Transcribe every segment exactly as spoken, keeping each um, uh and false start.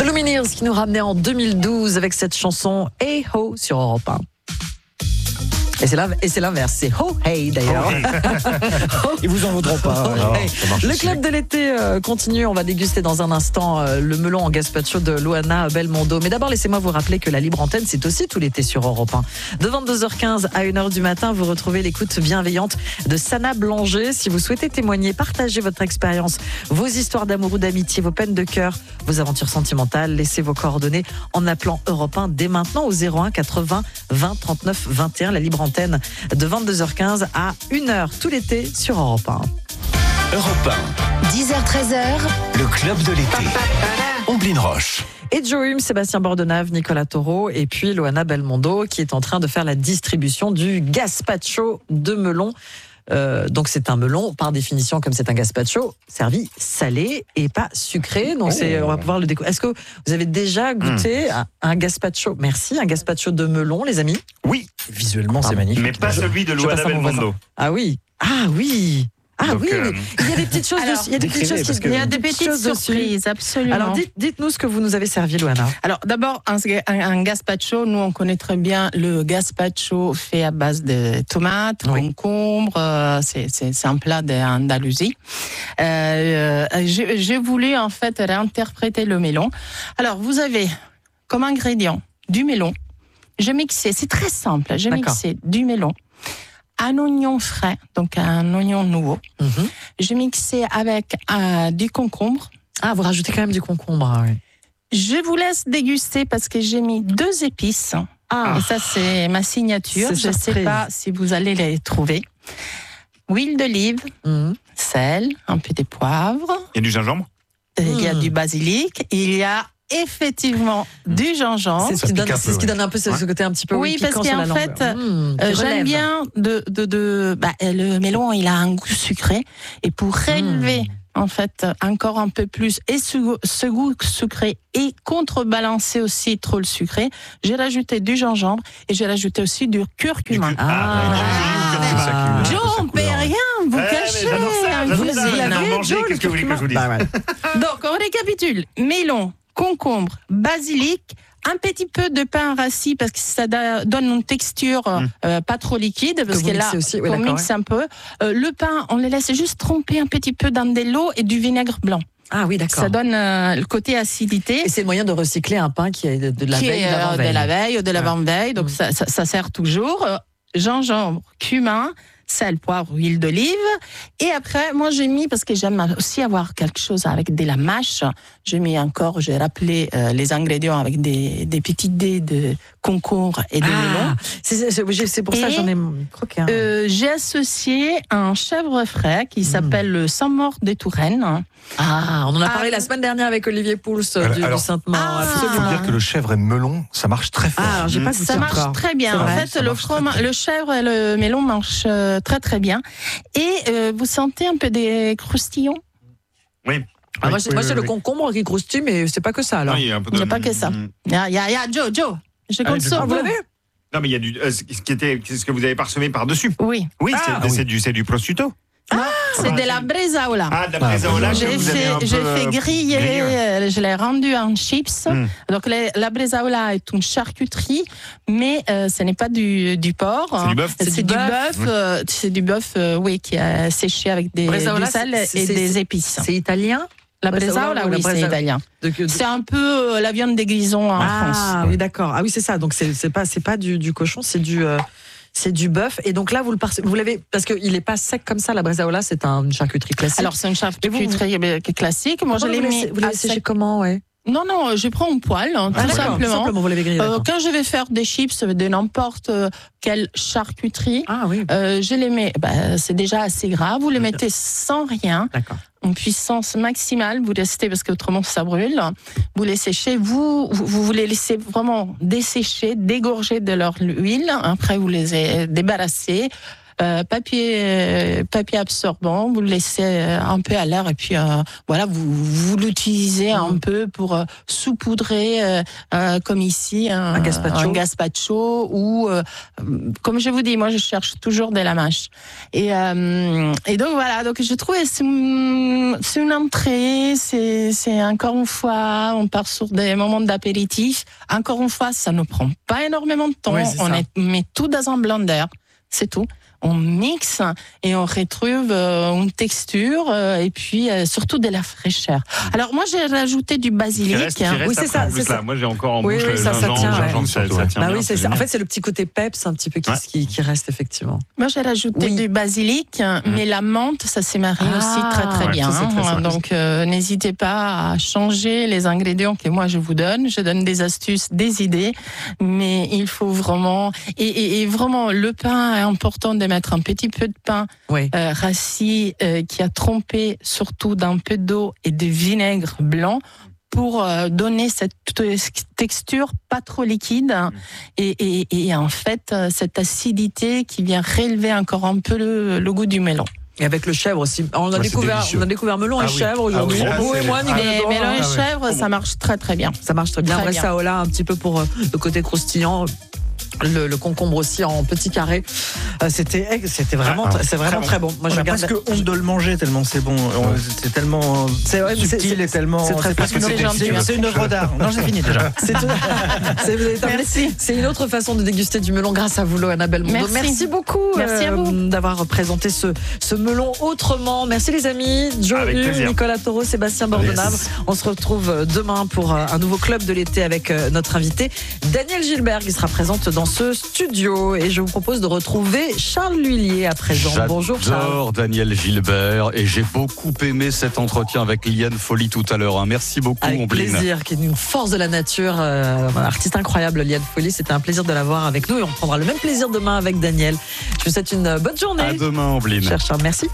The Lumineers qui nous ramenait en deux mille douze avec cette chanson Hey Ho sur Europe un. Et c'est, la, et c'est l'inverse, c'est Ho Hey d'ailleurs. Oh, hey. Ils vous en voudront pas. Oh, hey. Le club de l'été euh, continue, on va déguster dans un instant euh, le melon en gazpacho de Luana Belmondo. Mais d'abord, laissez-moi vous rappeler que la libre antenne, c'est aussi tout l'été sur Europe un. De vingt-deux heures quinze à une heure du matin, vous retrouvez l'écoute bienveillante de Sana Blanger. Si vous souhaitez témoigner, partager votre expérience, vos histoires d'amour ou d'amitié, vos peines de cœur, vos aventures sentimentales, laissez vos coordonnées en appelant Europe un dès maintenant au zéro un quatre-vingts vingt trente-neuf vingt et un. La libre antenne de vingt-deux heures quinze à une heure tout l'été sur Europe un. Europe un. dix heures treize heures. Le club de l'été. Omblin Roche. Et Joe Hume, Sébastien Bordenave, Nicolas Taureau et puis Luana Belmondo qui est en train de faire la distribution du gazpacho de melon. Euh, donc c'est un melon, par définition, comme c'est un gazpacho, servi salé et pas sucré. Donc oh. c'est, on va pouvoir le découvrir. Est-ce que vous avez déjà goûté mmh. un, un gazpacho? Merci, un gazpacho de melon, les amis. Oui, visuellement ah, c'est magnifique. Mais pas celui de Luana Belmondo. Ah oui, ah oui. Ah Donc, oui, euh... il y a des petites choses Alors, dessus. Il y a des petites choses qui... Il y a des petites surprises, dessus. Absolument. Alors, dites, dites-nous ce que vous nous avez servi, Luana. Alors, d'abord, un, un, un gazpacho, nous, on connaît très bien le gazpacho fait à base de tomates, oui. concombre, euh, c'est, c'est, c'est un plat d'Andalousie. Euh, j'ai, j'ai voulu, en fait, réinterpréter le melon. Alors, vous avez comme ingrédient du melon. J'ai mixé, c'est très simple, j'ai D'accord. mixé du melon, un oignon frais, donc un oignon nouveau. Mm-hmm. J'ai mixé avec euh, du concombre. Ah, vous rajoutez quand même du concombre. Oui. Je vous laisse déguster parce que j'ai mis deux épices. Ah. Et ça, c'est ma signature. C'est Je ne sais pas si vous allez les trouver. Huile d'olive, mm-hmm. sel, un peu de poivre. Il y a du gingembre. Il y a mm. du basilic. Il y a effectivement du gingembre. C'est ce qui donne, peu, c'est ce qui donne un peu ce, ouais. ce côté un petit peu oui, parce qu'en fait, mmh, euh, j'aime bien de, de, de bah, le melon, il a un goût sucré et pour relever mmh. en fait encore un peu plus et ce, ce goût sucré et contrebalancer aussi trop le sucré, j'ai rajouté du gingembre et j'ai rajouté aussi du curcuma. Ah, ah, ah, Joe, on ne peut rien vous eh, cacher. Vous l'avez mangé, qu'est-ce que vous voulez que je vous dise? Donc, on récapitule. Melon, concombre, basilic, un petit peu de pain rassis parce que ça donne une texture mmh. euh, pas trop liquide parce que, que là aussi, oui, on mixe ouais. un peu. Euh, le pain, on le laisse juste tremper un petit peu dans de l'eau et du vinaigre blanc. Ah oui, d'accord. Ça donne euh, le côté acidité. Et c'est le moyen de recycler un pain qui est de, de la qui veille, est, de l'avant-veille. De la veille ou de l'avant-veille, donc mmh. ça, ça, ça sert toujours. Euh, gingembre, cumin, sel, poivre, huile d'olive. Et après, moi, j'ai mis, parce que j'aime aussi avoir quelque chose avec de la mâche, j'ai mis encore, j'ai rappelé euh, les ingrédients avec des, des petits dés de concombre et de ah, melon. C'est, c'est, c'est pour ça que j'en ai croqué un. Euh, j'ai associé un chèvre frais qui mmh. s'appelle le Saint-Maur des Touraines. Ah, on en a parlé ah, la semaine dernière avec Olivier Pouls alors, du, du Sainte-Maur. Ah, il faut dire que le chèvre et le melon, ça marche très fort. Ah, j'ai pas ça marche encore. Très bien. En fait, ça le, froma- le chèvre et le melon marchent euh, très très bien. Et euh, vous sentez un peu des croustillons? Oui. Ah, oui, moi, c'est, oui, moi, oui, c'est oui. le concombre qui croustille, mais c'est pas que ça, alors. Non, il y a un peu de... Il n'y a pas que ça. Il y a, il y a, il y a Joe, Joe, je compte sur vous. Non, mais il y a du, euh, ce qui était, ce que vous avez parsemé par-dessus. Oui. Oui, ah, c'est, oui. c'est, du, c'est du prosciutto. Ah, c'est ah, de la bresaola. Ah, de la bresaola. Ah, j'ai fait, j'ai fait griller, griller. Je l'ai rendu en chips. Mm. Donc, les, la bresaola est une charcuterie, mais euh, ce n'est pas du, du porc. C'est du bœuf. C'est, c'est du bœuf. Mmh. Euh, c'est du bœuf, euh, oui, qui a séché avec des, bresaola, du sel c'est, et c'est, des c'est, épices. C'est italien? La bresaola, oui, c'est italien. De, de... C'est un peu euh, la viande des grisons en ah, France. Ah oui, d'accord. Ah oui, c'est ça. Donc, c'est, c'est pas, c'est pas du, du cochon, c'est du... Euh... C'est du bœuf. Et donc là, vous le par... vous l'avez, parce qu'il n'est pas sec comme ça, la bresaola, c'est une charcuterie classique. Alors, c'est une charcuterie vous... classique. Moi, je l'ai mis. Vous l'avez séché comment, ouais? Non, non, je prends un poêle, hein, ah, tout simplement. simplement. Vous l'avez grillé, euh, quand je vais faire des chips de n'importe quelle charcuterie, ah, oui. euh, je les mets, bah, c'est déjà assez gras, vous les mettez sans rien, d'accord. en puissance maximale, vous restez, parce qu'autrement ça brûle, vous les séchez, vous, vous, vous les laissez vraiment dessécher, dégorger de leur huile, après vous les débarrassez, euh, papier, papier absorbant, vous le laissez un peu à l'air et puis euh, voilà, vous, vous l'utilisez un peu pour euh, saupoudrer, euh, euh, comme ici, un, un gazpacho, un gazpacho ou, euh, comme je vous dis, moi je cherche toujours de la mâche. Et, euh, et donc voilà, donc je trouve que c'est, c'est une entrée, c'est, c'est encore une fois, on part sur des moments d'apéritif. Encore une fois, ça ne prend pas énormément de temps. Oui, on est, met tout dans un blender, c'est tout. On mixe et on retrouve euh, une texture euh, et puis euh, surtout de la fraîcheur. Alors moi j'ai rajouté du basilic. Qui reste, qui reste Oui, c'est ça, c'est là. ça. Moi j'ai encore en Oui, bouche oui, le ça, ça gingembre, tient, gingembre, ouais. ça, ça tient Bah bien, oui, c'est ça. En génial. fait, c'est le petit côté peps un petit peu qui, Ouais. qui, qui reste effectivement. Moi j'ai rajouté Oui. du basilic, mmh. mais la menthe ça s'est marié Ah, aussi très très ouais, bien. ça, c'est très hein. sympa. Donc euh, n'hésitez pas à changer les ingrédients que moi je vous donne. Je donne des astuces, des idées, mais il faut vraiment et, et, et vraiment le pain est important de mettre un petit peu de pain Oui. euh, rassis euh, qui a trempé surtout d'un peu d'eau et de vinaigre blanc pour euh, donner cette t- texture pas trop liquide et, et, et en fait euh, cette acidité qui vient relever encore un peu le, le goût du melon. Et avec le chèvre aussi. On a Ouais, c'est découvert, délicieux. on a découvert melon et Ah oui. chèvre aujourd'hui. Ah oui, Vous ah, et c'est- moi, Nicolas Mais Dora, melon hein. et Ah ouais. chèvre, ça marche très très bien. Ça marche très bien. Très Après bien. ça, voilà, un petit peu pour euh, le côté croustillant. Le, le concombre aussi en petits carrés. Euh, c'était, c'était vraiment, Ah, c'est vraiment très bon. Moi, On je a regarde. presque honte de le manger tellement c'est bon. On- C'est tellement C'est vrai, mais c'est- subtil c'est- et tellement. c'est très presque facile. une- C'est gentil, c'est- C'est une œuvre d'art. Non, j'ai fini déjà. C'est, tout- c'est, vous avez terminé. Merci. C'est une autre façon de déguster du melon grâce à vous, Loana Belmondo. Merci. beaucoup euh, Merci à vous. d'avoir présenté ce, ce melon autrement. Merci les amis. Joe Avec Hume, plaisir. Nicolas Taureau, Sébastien Bordenave. Yes. On se retrouve demain pour euh, un nouveau club de l'été avec euh, notre invité Daniel Gilbert qui sera présente dans ce studio. Et je vous propose de retrouver Charles Lhuillier à présent. Bonjour Charles. J'adore Daniel Gilbert et j'ai beaucoup aimé cet entretien avec Liane Folly tout à l'heure. hein. Merci beaucoup, Avec Ombline. plaisir, qui est une force de la nature, euh, un artiste incroyable, Liane Folly. C'était un plaisir de l'avoir avec nous et on prendra le même plaisir demain avec Daniel. Je vous souhaite une bonne journée. À demain, Ombline. Cher Charles, merci.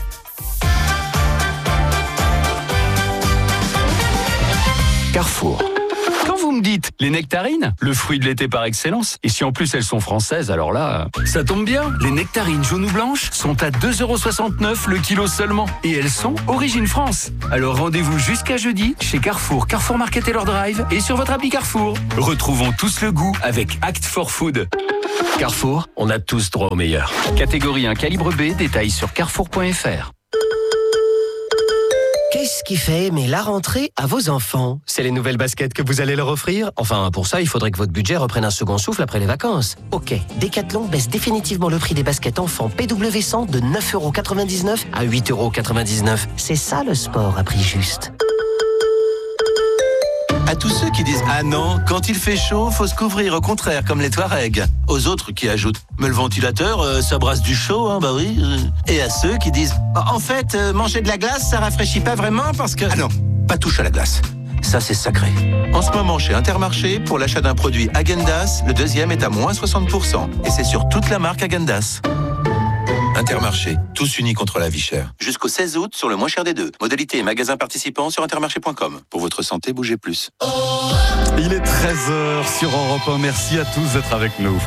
Carrefour. Quand vous me dites les nectarines, le fruit de l'été par excellence, et si en plus elles sont françaises, alors là, ça tombe bien. Les nectarines jaunes ou blanches sont à deux euros soixante-neuf le kilo seulement. Et elles sont origine France. Alors rendez-vous jusqu'à jeudi chez Carrefour, Carrefour Market et leur drive et sur votre appli Carrefour. Retrouvons tous le goût avec Act for Food. Carrefour, on a tous droit au meilleur. Catégorie un calibre B, détails sur carrefour point f r. Qu'est-ce qui fait aimer la rentrée à vos enfants? C'est les nouvelles baskets que vous allez leur offrir? Enfin, pour ça, il faudrait que votre budget reprenne un second souffle après les vacances. Ok, Decathlon baisse définitivement le prix des baskets enfants P W cent de neuf euros quatre-vingt-dix-neuf à huit euros quatre-vingt-dix-neuf. C'est ça le sport à prix juste. À tous ceux qui disent « Ah non, quand il fait chaud, faut se couvrir, au contraire, comme les Touaregs ». Aux autres qui ajoutent « Mais le ventilateur, euh, ça brasse du chaud, hein, bah oui. » Et à ceux qui disent « En fait, euh, manger de la glace, ça rafraîchit pas vraiment parce que… » Ah non, pas touche à la glace. Ça, c'est sacré. En ce moment, chez Intermarché, pour l'achat d'un produit Häagen-Dazs, le deuxième est à moins soixante pour cent. Et c'est sur toute la marque Häagen-Dazs. Intermarché, tous unis contre la vie chère. Jusqu'au seize août, sur le moins cher des deux. Modalité et magasins participants sur intermarché point com. Pour votre santé, bougez plus. Il est treize heures sur Europe un. Merci à tous d'être avec nous.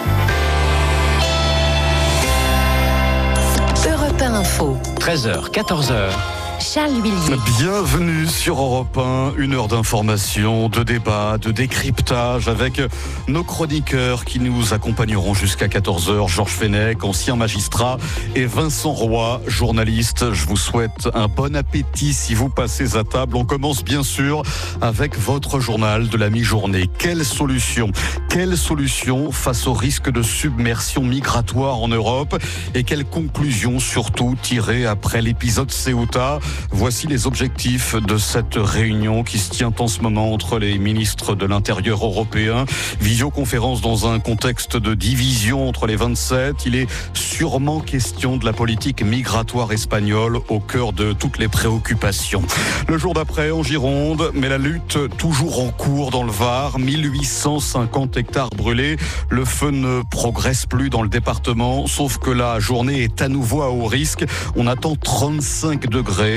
Europe un Info. treize heures, quatorze heures. Charles Lhuillier. Bienvenue sur Europe un, une heure d'information, de débat, de décryptage avec nos chroniqueurs qui nous accompagneront jusqu'à quatorze heures. Georges Fenech, ancien magistrat, et Vincent Roy, journaliste. Je vous souhaite un bon appétit si vous passez à table. On commence bien sûr avec votre journal de la mi-journée. Quelle solution? Quelle solution face au risque de submersion migratoire en Europe? Et quelles conclusions surtout tirées après l'épisode Ceuta? Voici les objectifs de cette réunion qui se tient en ce moment entre les ministres de l'Intérieur européens. Visioconférence dans un contexte de division entre les vingt-sept. Il est sûrement question de la politique migratoire espagnole au cœur de toutes les préoccupations. Le jour d'après en Gironde, mais la lutte toujours en cours dans le Var. mille huit cent cinquante hectares brûlés. Le feu ne progresse plus dans le département, sauf que la journée est à nouveau à haut risque. On attend trente-cinq degrés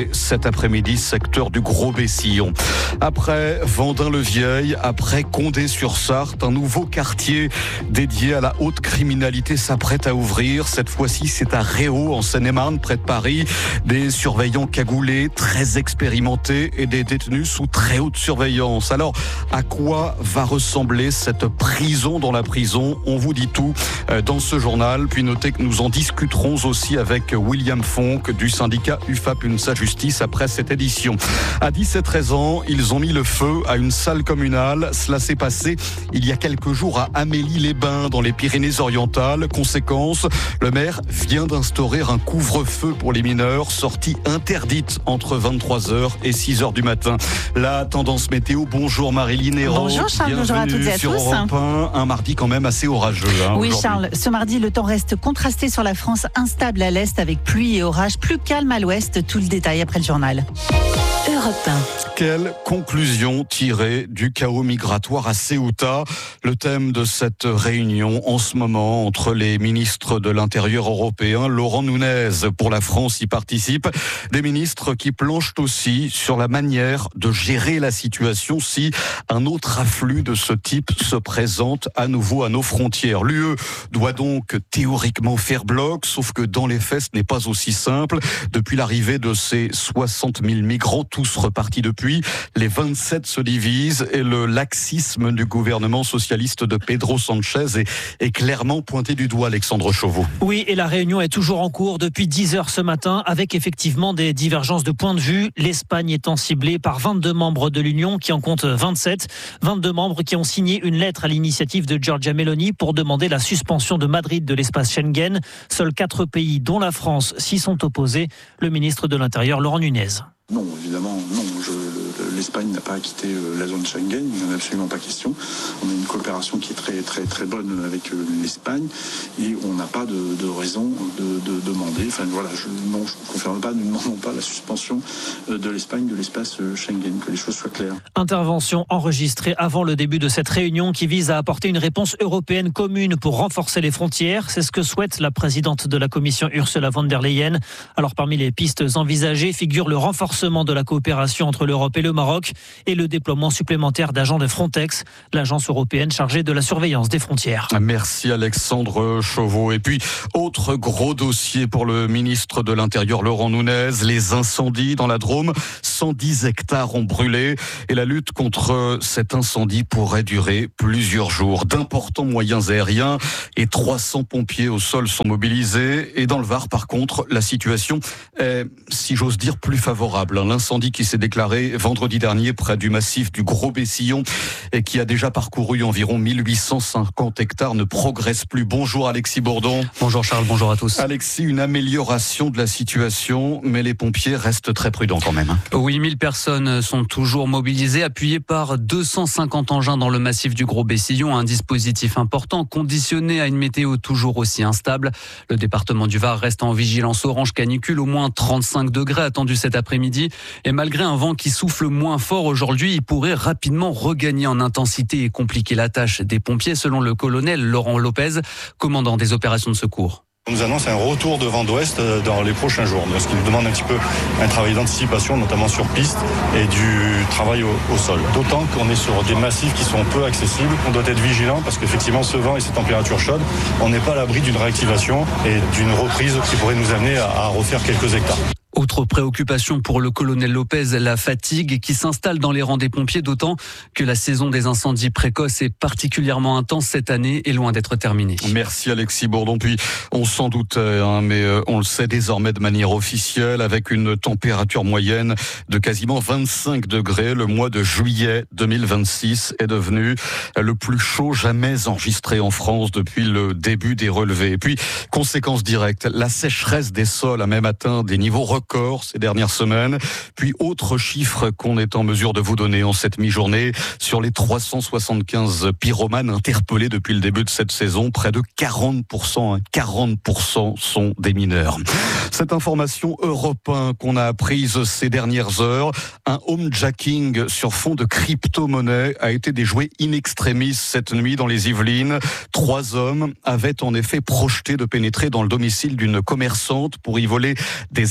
brûlé cet après-midi, secteur du Gros-Bessillon. Après Vendin-le-Vieil, après Condé-sur-Sarthe, un nouveau quartier dédié à la haute criminalité s'apprête à ouvrir. Cette fois-ci, c'est à Réau, en Seine-et-Marne, près de Paris. Des surveillants cagoulés, très expérimentés et des détenus sous très haute surveillance. Alors, à quoi va ressembler cette prison dans la prison? On vous dit tout dans ce journal. Puis notez que nous en discuterons aussi avec William Fonck du syndicat U F A P UNSA Justice après cette édition. À dix-sept treize ans, ils ont mis le feu à une salle communale. Cela s'est passé il y a quelques jours à Amélie-les-Bains dans les Pyrénées-Orientales. Conséquence, le maire vient d'instaurer un couvre-feu pour les mineurs, sortie interdite entre vingt-trois heures et six heures du matin. La tendance météo, bonjour Marilyn Hérault. Bonjour Charles, bonjour à toutes et à sur tous. Europe un, un mardi quand même assez orageux. Hein, oui aujourd'hui. Charles, ce mardi le temps reste contrasté sur la France, instable à l'est avec pluie et orage, plus calme à l'ouest. Tout le détail après le journal. Europe un. Quelle conclusion tirer du chaos migratoire à Ceuta? Le thème de cette réunion en ce moment entre les ministres de l'Intérieur européens. Laurent Nunez pour la France y participe. Des ministres qui planchent aussi sur la manière de gérer la situation si un autre afflux de ce type se présente à nouveau à nos frontières. L'U E doit donc théoriquement faire bloc, sauf que dans les faits, ce n'est pas aussi simple. Depuis l'arrivée de ces soixante mille migrants, tous repartis depuis, les vingt-sept se divisent et le laxisme du gouvernement socialiste de Pedro Sanchez est, est clairement pointé du doigt, Alexandre Chauveau. Oui, et la réunion est toujours en cours depuis dix heures ce matin, avec effectivement des divergences de points de vue. L'Espagne étant ciblée par vingt-deux membres de l'Union, qui en compte vingt-sept. vingt-deux membres qui ont signé une lettre à l'initiative de Giorgia Meloni pour demander la suspension de Madrid de l'espace Schengen. Seuls quatre pays, dont la France, s'y sont opposés. Le ministre de l'Intérieur, Laurent Nunez. Non, évidemment, non. Je, l'Espagne n'a pas quitté la zone Schengen, il n'en a absolument pas question. On a une coopération qui est très très très bonne avec l'Espagne et on n'a pas de, de raison de, de demander. Enfin voilà, je, non, je ne confirme pas, nous ne demandons pas la suspension de l'Espagne de l'espace Schengen, que les choses soient claires. Intervention enregistrée avant le début de cette réunion qui vise à apporter une réponse européenne commune pour renforcer les frontières. C'est ce que souhaite la présidente de la Commission Ursula von der Leyen. Alors parmi les pistes envisagées figure le renforcement de la coopération entre l'Europe et le Maroc et le déploiement supplémentaire d'agents de Frontex, l'agence européenne chargée de la surveillance des frontières. Merci Alexandre Chauveau. Et puis, autre gros dossier pour le ministre de l'Intérieur Laurent Nunez, les incendies dans la Drôme. cent dix hectares ont brûlé et la lutte contre cet incendie pourrait durer plusieurs jours. D'importants moyens aériens et trois cents pompiers au sol sont mobilisés. Et dans le Var, par contre, la situation est, si j'ose dire, plus favorable. L'incendie qui s'est déclaré vendredi dernier près du massif du Gros-Bessillon et qui a déjà parcouru environ mille huit cent cinquante hectares ne progresse plus. Bonjour Alexis Bourdon. Bonjour Charles, bonjour à tous. Alexis, une amélioration de la situation, mais les pompiers restent très prudents quand même. Oui, mille personnes sont toujours mobilisées, appuyées par deux cent cinquante engins dans le massif du Gros-Bessillon, un dispositif important conditionné à une météo toujours aussi instable. Le département du Var reste en vigilance orange canicule, au moins trente-cinq degrés attendus cet après-midi. Et malgré un vent qui souffle moins fort aujourd'hui, il pourrait rapidement regagner en intensité et compliquer la tâche des pompiers, selon le colonel Laurent Lopez, commandant des opérations de secours. On nous annonce un retour de vent d'ouest dans les prochains jours, ce qui nous demande un petit peu un travail d'anticipation, notamment sur piste et du travail au, au sol. D'autant qu'on est sur des massifs qui sont peu accessibles. On doit être vigilant parce qu'effectivement, ce vent et ces températures chaudes, on n'est pas à l'abri d'une réactivation et d'une reprise qui pourrait nous amener à, à refaire quelques hectares. Autre préoccupation pour le colonel Lopez, la fatigue qui s'installe dans les rangs des pompiers, d'autant que la saison des incendies précoces est particulièrement intense cette année et loin d'être terminée. Merci Alexis Bourdon. Puis on s'en doutait, hein, mais on le sait désormais de manière officielle, avec une température moyenne de quasiment vingt-cinq degrés. Le mois de juillet deux mille vingt-six est devenu le plus chaud jamais enregistré en France depuis le début des relevés. Et puis, conséquence directe, la sécheresse des sols a même atteint des niveaux records ces dernières semaines. Puis autre chiffre qu'on est en mesure de vous donner en cette mi-journée, sur les trois cent soixante-quinze pyromanes interpellés depuis le début de cette saison, près de quarante pour cent, quarante pour cent sont des mineurs. Cette information Europe un qu'on a apprise ces dernières heures, un homejacking sur fond de crypto-monnaie a été déjoué in extremis cette nuit dans les Yvelines. Trois hommes avaient en effet projeté de pénétrer dans le domicile d'une commerçante pour y voler des actifs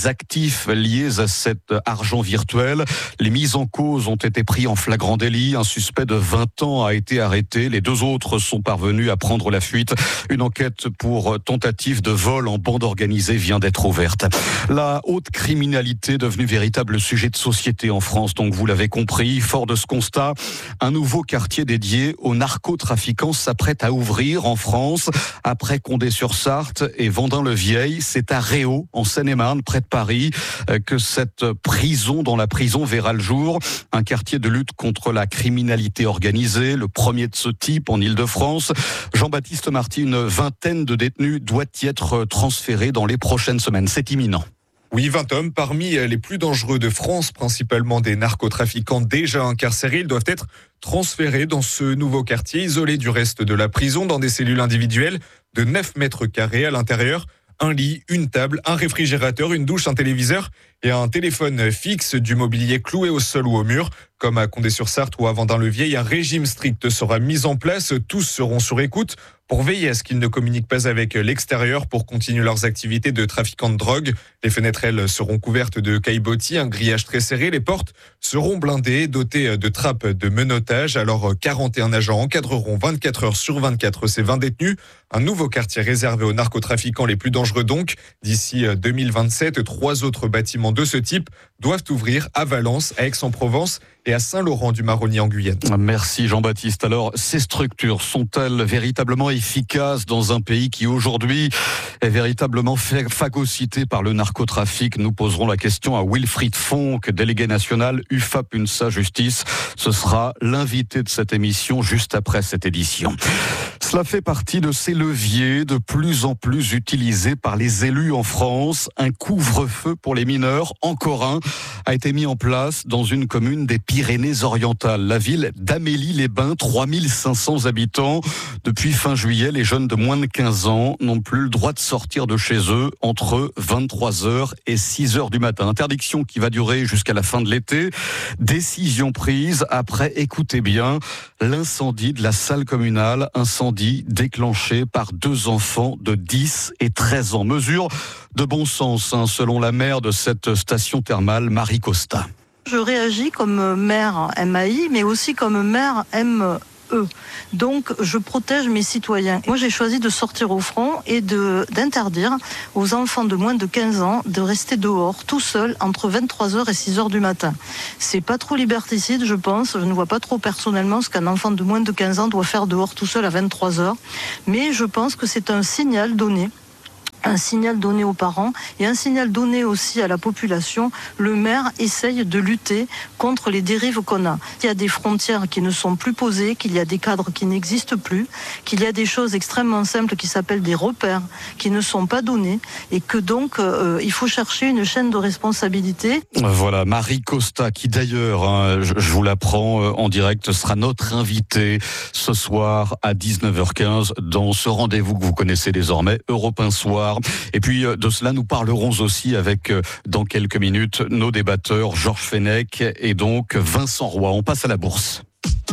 motifs liés à cet argent virtuel. Les mises en cause ont été pris en flagrant délit. Un suspect de vingt ans a été arrêté. Les deux autres sont parvenus à prendre la fuite. Une enquête pour tentative de vol en bande organisée vient d'être ouverte. La haute criminalité devenue véritable sujet de société en France, donc vous l'avez compris. Fort de ce constat, un nouveau quartier dédié aux narcotrafiquants s'apprête à ouvrir en France. Après Condé-sur-Sarthe et Vendin-le-Vieil, c'est à Réau, en Seine-et-Marne, près de Paris, que cette prison dans la prison verra le jour. Un quartier de lutte contre la criminalité organisée, le premier de ce type en Ile-de-France. Jean-Baptiste Marty, une vingtaine de détenus doit y être transféré dans les prochaines semaines. C'est imminent. Oui, vingt hommes parmi les plus dangereux de France, principalement des narcotrafiquants déjà incarcérés. Ils doivent être transférés dans ce nouveau quartier, isolé du reste de la prison, dans des cellules individuelles de neuf mètres carrés à l'intérieur. Un lit, une table, un réfrigérateur, une douche, un téléviseur et un téléphone fixe, du mobilier cloué au sol ou au mur. Comme à Condé-sur-Sarthe ou à Vendin-le-Vieil, un régime strict sera mis en place. Tous seront sur écoute pour veiller à ce qu'ils ne communiquent pas avec l'extérieur pour continuer leurs activités de trafiquants de drogue. Les fenêtres, elles, seront couvertes de caillebotis, un grillage très serré. Les portes seront blindées, dotées de trappes de menottage. Alors, quarante et un agents encadreront vingt-quatre heures sur vingt-quatre ces vingt détenus. Un nouveau quartier réservé aux narcotrafiquants les plus dangereux donc. D'ici deux mille vingt-sept, trois autres bâtiments de ce type doivent ouvrir à Valence, à Aix-en-Provence et à Saint-Laurent-du-Maroni en Guyane. Merci Jean-Baptiste. Alors, ces structures sont-elles véritablement efficaces dans un pays qui aujourd'hui est véritablement phagocyté par le narcotrafic? Nous poserons la question à Wilfried Fonck, délégué national U F A P UNSA Justice. Ce sera l'invité de cette émission juste après cette édition. Cela fait partie de ces leviers de plus en plus utilisés par les élus en France. Un couvre-feu pour les mineurs, encore un, a été mis en place dans une commune des Pyrénées-Orientales, la ville d'Amélie-les-Bains, trois mille cinq cents habitants. Depuis fin juillet, les jeunes de moins de quinze ans n'ont plus le droit de sortir de chez eux entre vingt-trois heures et six heures du matin. Interdiction qui va durer jusqu'à la fin de l'été. Décision prise après, écoutez bien, l'incendie de la salle communale, incendie déclenché par deux enfants de dix et treize ans. Mesure de bon sens, hein, selon la maire de cette station thermale, Marie Costa. Je réagis comme maire M A I, mais aussi comme maire M E. Donc, je protège mes citoyens. Moi, j'ai choisi de sortir au front et de, d'interdire aux enfants de moins de quinze ans de rester dehors, tout seuls, entre vingt-trois heures et six heures du matin. C'est pas trop liberticide, je pense. Je ne vois pas trop personnellement ce qu'un enfant de moins de quinze ans doit faire dehors tout seul à vingt-trois heures. Mais je pense que c'est un signal donné. Un signal donné aux parents et un signal donné aussi à la population. Le maire essaye de lutter contre les dérives qu'on a. Il y a des frontières qui ne sont plus posées, qu'il y a des cadres qui n'existent plus, qu'il y a des choses extrêmement simples qui s'appellent des repères qui ne sont pas donnés et que donc euh, il faut chercher une chaîne de responsabilité. Voilà, Marie Costa qui d'ailleurs, hein, je, je vous l'apprends euh, en direct, sera notre invitée ce soir à dix-neuf heures quinze dans ce rendez-vous que vous connaissez désormais, Europe un Soir. Et puis de cela, nous parlerons aussi avec, dans quelques minutes, nos débatteurs Georges Fenech et donc Vincent Roy. On passe à la bourse.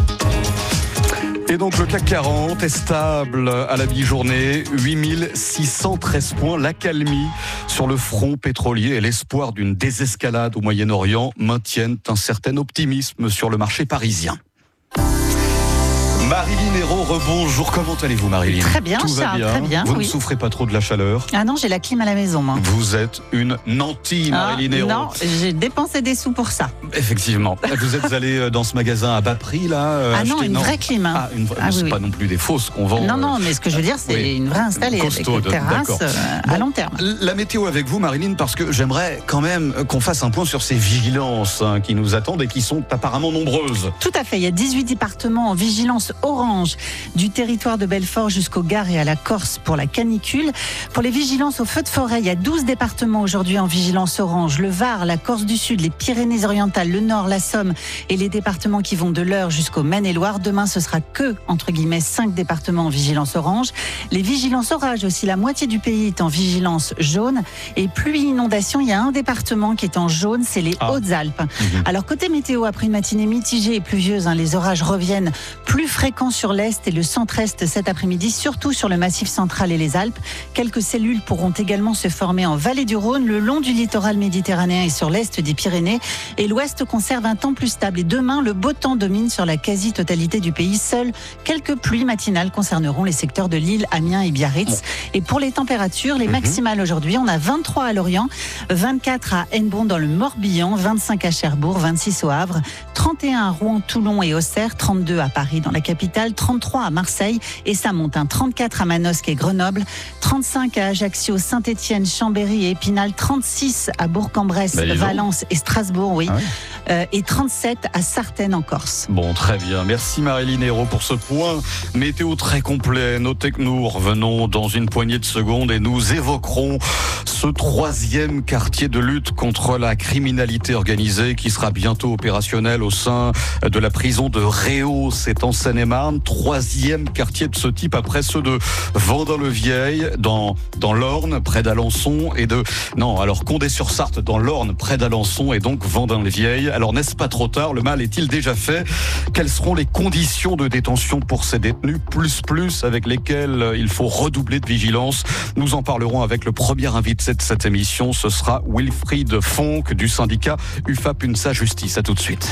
Et donc le C A C quarante est stable à la mi-journée, huit mille six cent treize points. L'accalmie sur le front pétrolier et l'espoir d'une désescalade au Moyen-Orient maintiennent un certain optimisme sur le marché parisien. Marilyn Hérault, rebonjour. Comment allez-vous, Marilyn? Très bien, Tout va Charles, bien. très bien. Vous oui. ne souffrez pas trop de la chaleur? Ah non, j'ai la clim à la maison, moi. Vous êtes une nantie, Marilyn ah, Hérault. Non, j'ai dépensé des sous pour ça. Effectivement. Vous êtes allé dans ce magasin à bas prix, là? Ah non, acheter, une non vraie clim. Hein. Ah, une vraie. Ah, c'est oui, pas oui. non plus des fausses qu'on vend. Non, non, mais ce que je veux dire, c'est oui. une vraie installée Costaude, avec une terrasse euh, bon, à long terme. La météo avec vous, Marilyn, parce que j'aimerais quand même qu'on fasse un point sur ces vigilances hein, qui nous attendent et qui sont apparemment nombreuses. Tout à fait. Il y a dix-huit départements en vigilance orange du territoire de Belfort jusqu'au Gard et à la Corse pour la canicule. Pour les vigilances au feu de forêt, il y a douze départements aujourd'hui en vigilance orange. Le Var, la Corse du Sud, les Pyrénées-Orientales, le Nord, la Somme et les départements qui vont de l'Eure jusqu'au Maine-et-Loire. Demain, ce sera que, entre guillemets, cinq départements en vigilance orange. Les vigilances orage aussi, la moitié du pays est en vigilance jaune. Et pluie inondation, il y a un département qui est en jaune, c'est les ah. Hautes-Alpes. Mmh. Alors, côté météo, après une matinée mitigée et pluvieuse, hein, les orages reviennent plus fréquemment fréquents sur l'Est et le centre-Est cet après-midi, surtout sur le Massif central et les Alpes. Quelques cellules pourront également se former en vallée du Rhône, le long du littoral méditerranéen et sur l'Est des Pyrénées. Et l'Ouest conserve un temps plus stable. Et demain, le beau temps domine sur la quasi-totalité du pays. Seules quelques pluies matinales concerneront les secteurs de Lille, Amiens et Biarritz. Et pour les températures, les maximales aujourd'hui, on a vingt-trois à Lorient, vingt-quatre à Hennebont dans le Morbihan, vingt-cinq à Cherbourg, vingt-six au Havre, trente et un à Rouen, Toulon et Auxerre, trente-deux à Paris dans la capitale, trente-trois à Marseille et ça monte, hein, trente-quatre à Manosque et Grenoble, trente-cinq à Ajaccio, Saint-Étienne, Chambéry et Épinal, trente-six à Bourg-en-Bresse, bah, Valence et Strasbourg, oui, ah oui. euh, et trente-sept à Sartène en Corse. Bon, très bien. Merci Marilyn Hérault pour ce point météo très complet. Notez que nous revenons dans une poignée de secondes et nous évoquerons ce troisième quartier de lutte contre la criminalité organisée qui sera bientôt opérationnel au sein de la prison de Réau, c'est en Seine-et-Marne. Troisième quartier de ce type après ceux de Vendin-le-Vieil dans, dans l'Orne, près d'Alençon et de... Non, alors Condé-sur-Sarthe dans l'Orne, près d'Alençon et donc Vendin-le-Vieil. Alors n'est-ce pas trop tard? Le mal est-il déjà fait? Quelles seront les conditions de détention pour ces détenus plus plus avec lesquels il faut redoubler de vigilance? Nous en parlerons avec le premier invité de cette émission. Ce sera Wilfried Fonck du syndicat U F A P UNSA Justice. À tout de suite.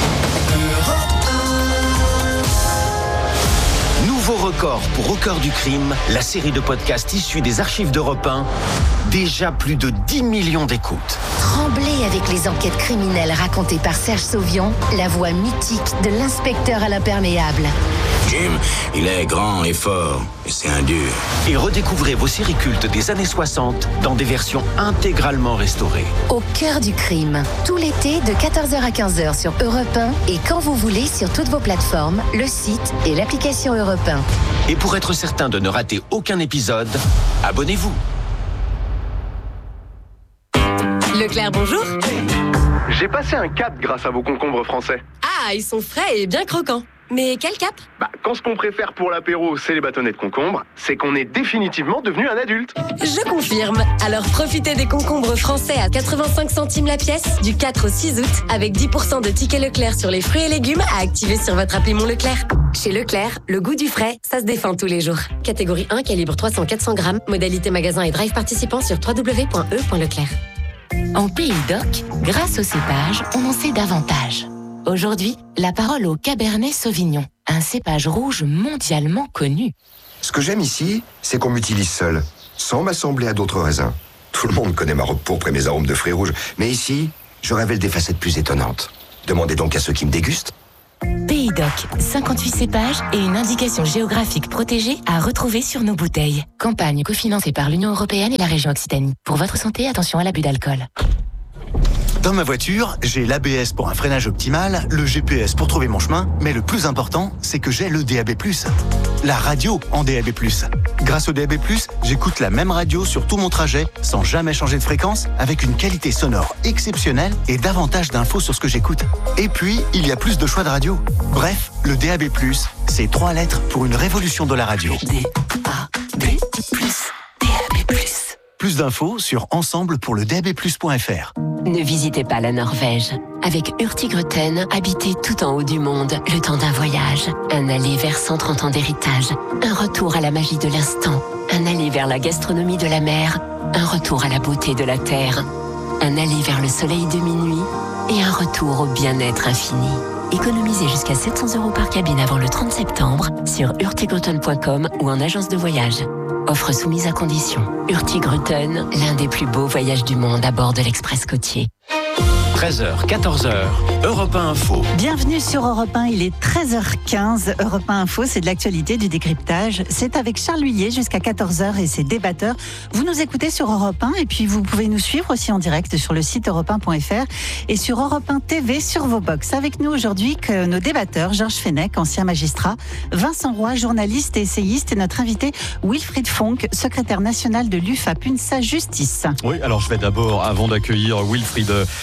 Nouveau record pour Record du crime, la série de podcasts issue des archives d'Europe un. Déjà plus de dix millions d'écoutes. Tremblez avec les enquêtes criminelles racontées par Serge Sauvion, la voix mythique de l'inspecteur à l'imperméable. Jim, il est grand et fort, et c'est un dur. Et redécouvrez vos séries cultes des années soixante dans des versions intégralement restaurées. Au cœur du crime, tout l'été de quatorze heures à quinze heures sur Europe un et quand vous voulez sur toutes vos plateformes, le site et l'application Europe un. Et pour être certain de ne rater aucun épisode, abonnez-vous. Leclerc, bonjour. J'ai passé un cap grâce à vos concombres français. Ah, ils sont frais et bien croquants. Mais quel cap? Bah, quand ce qu'on préfère pour l'apéro, c'est les bâtonnets de concombre, c'est qu'on est définitivement devenu un adulte. Je confirme. Alors profitez des concombres français à quatre-vingt-cinq centimes la pièce du quatre au six août avec dix pour cent de tickets Leclerc sur les fruits et légumes à activer sur votre appli Mon Leclerc. Chez Leclerc, le goût du frais, ça se défend tous les jours. Catégorie un, calibre trois cents à quatre cents grammes, modalité magasin et drive participant sur w w w point e point leclerc. En Pays d'Oc, grâce au cépage, on en sait davantage. Aujourd'hui, la parole au Cabernet Sauvignon, un cépage rouge mondialement connu. Ce que j'aime ici, c'est qu'on m'utilise seul, sans m'assembler à d'autres raisins. Tout le monde connaît ma robe pourpre et mes arômes de fruits rouges, mais ici, je révèle des facettes plus étonnantes. Demandez donc à ceux qui me dégustent. Pays d'Oc, cinquante-huit cépages et une indication géographique protégée à retrouver sur nos bouteilles. Campagne cofinancée par l'Union européenne et la région Occitanie. Pour votre santé, attention à l'abus d'alcool. Dans ma voiture, j'ai l'A B S pour un freinage optimal, le G P S pour trouver mon chemin, mais le plus important, c'est que j'ai le D A B plus. La radio en D A B plus. Grâce au D A B plus, j'écoute la même radio sur tout mon trajet, sans jamais changer de fréquence, avec une qualité sonore exceptionnelle et davantage d'infos sur ce que j'écoute. Et puis, il y a plus de choix de radio. Bref, le D A B plus, c'est trois lettres pour une révolution de la radio. D A B plus, D A B plus. Plus d'infos sur ensemble pour le d a b plus point f r. Ne visitez pas la Norvège. Avec Hurtigruten, habitez tout en haut du monde, le temps d'un voyage. Un aller vers cent trente ans d'héritage. Un retour à la magie de l'instant. Un aller vers la gastronomie de la mer. Un retour à la beauté de la terre. Un aller vers le soleil de minuit. Et un retour au bien-être infini. Économisez jusqu'à sept cents euros par cabine avant le trente septembre sur hurtigruten point com ou en agence de voyage. Offre soumise à condition. Hurtigruten, l'un des plus beaux voyages du monde à bord de l'Express côtier. treize heures, quatorze heures, Europe un Info. Bienvenue sur Europe un, il est treize heures quinze. Europe un Info, c'est de l'actualité, du décryptage. C'est avec Charles Huillier jusqu'à quatorze heures et ses débatteurs. Vous nous écoutez sur Europe un et puis vous pouvez nous suivre aussi en direct sur le site europe un point f r et sur Europe un T V sur vos box. Avec nous aujourd'hui que nos débatteurs, Georges Fenech, ancien magistrat, Vincent Roy, journaliste et essayiste, et notre invité Wilfried Fonck, secrétaire national de l'U F A P UNSA Justice. Oui, alors je vais d'abord, avant d'accueillir Wilfried Fonck,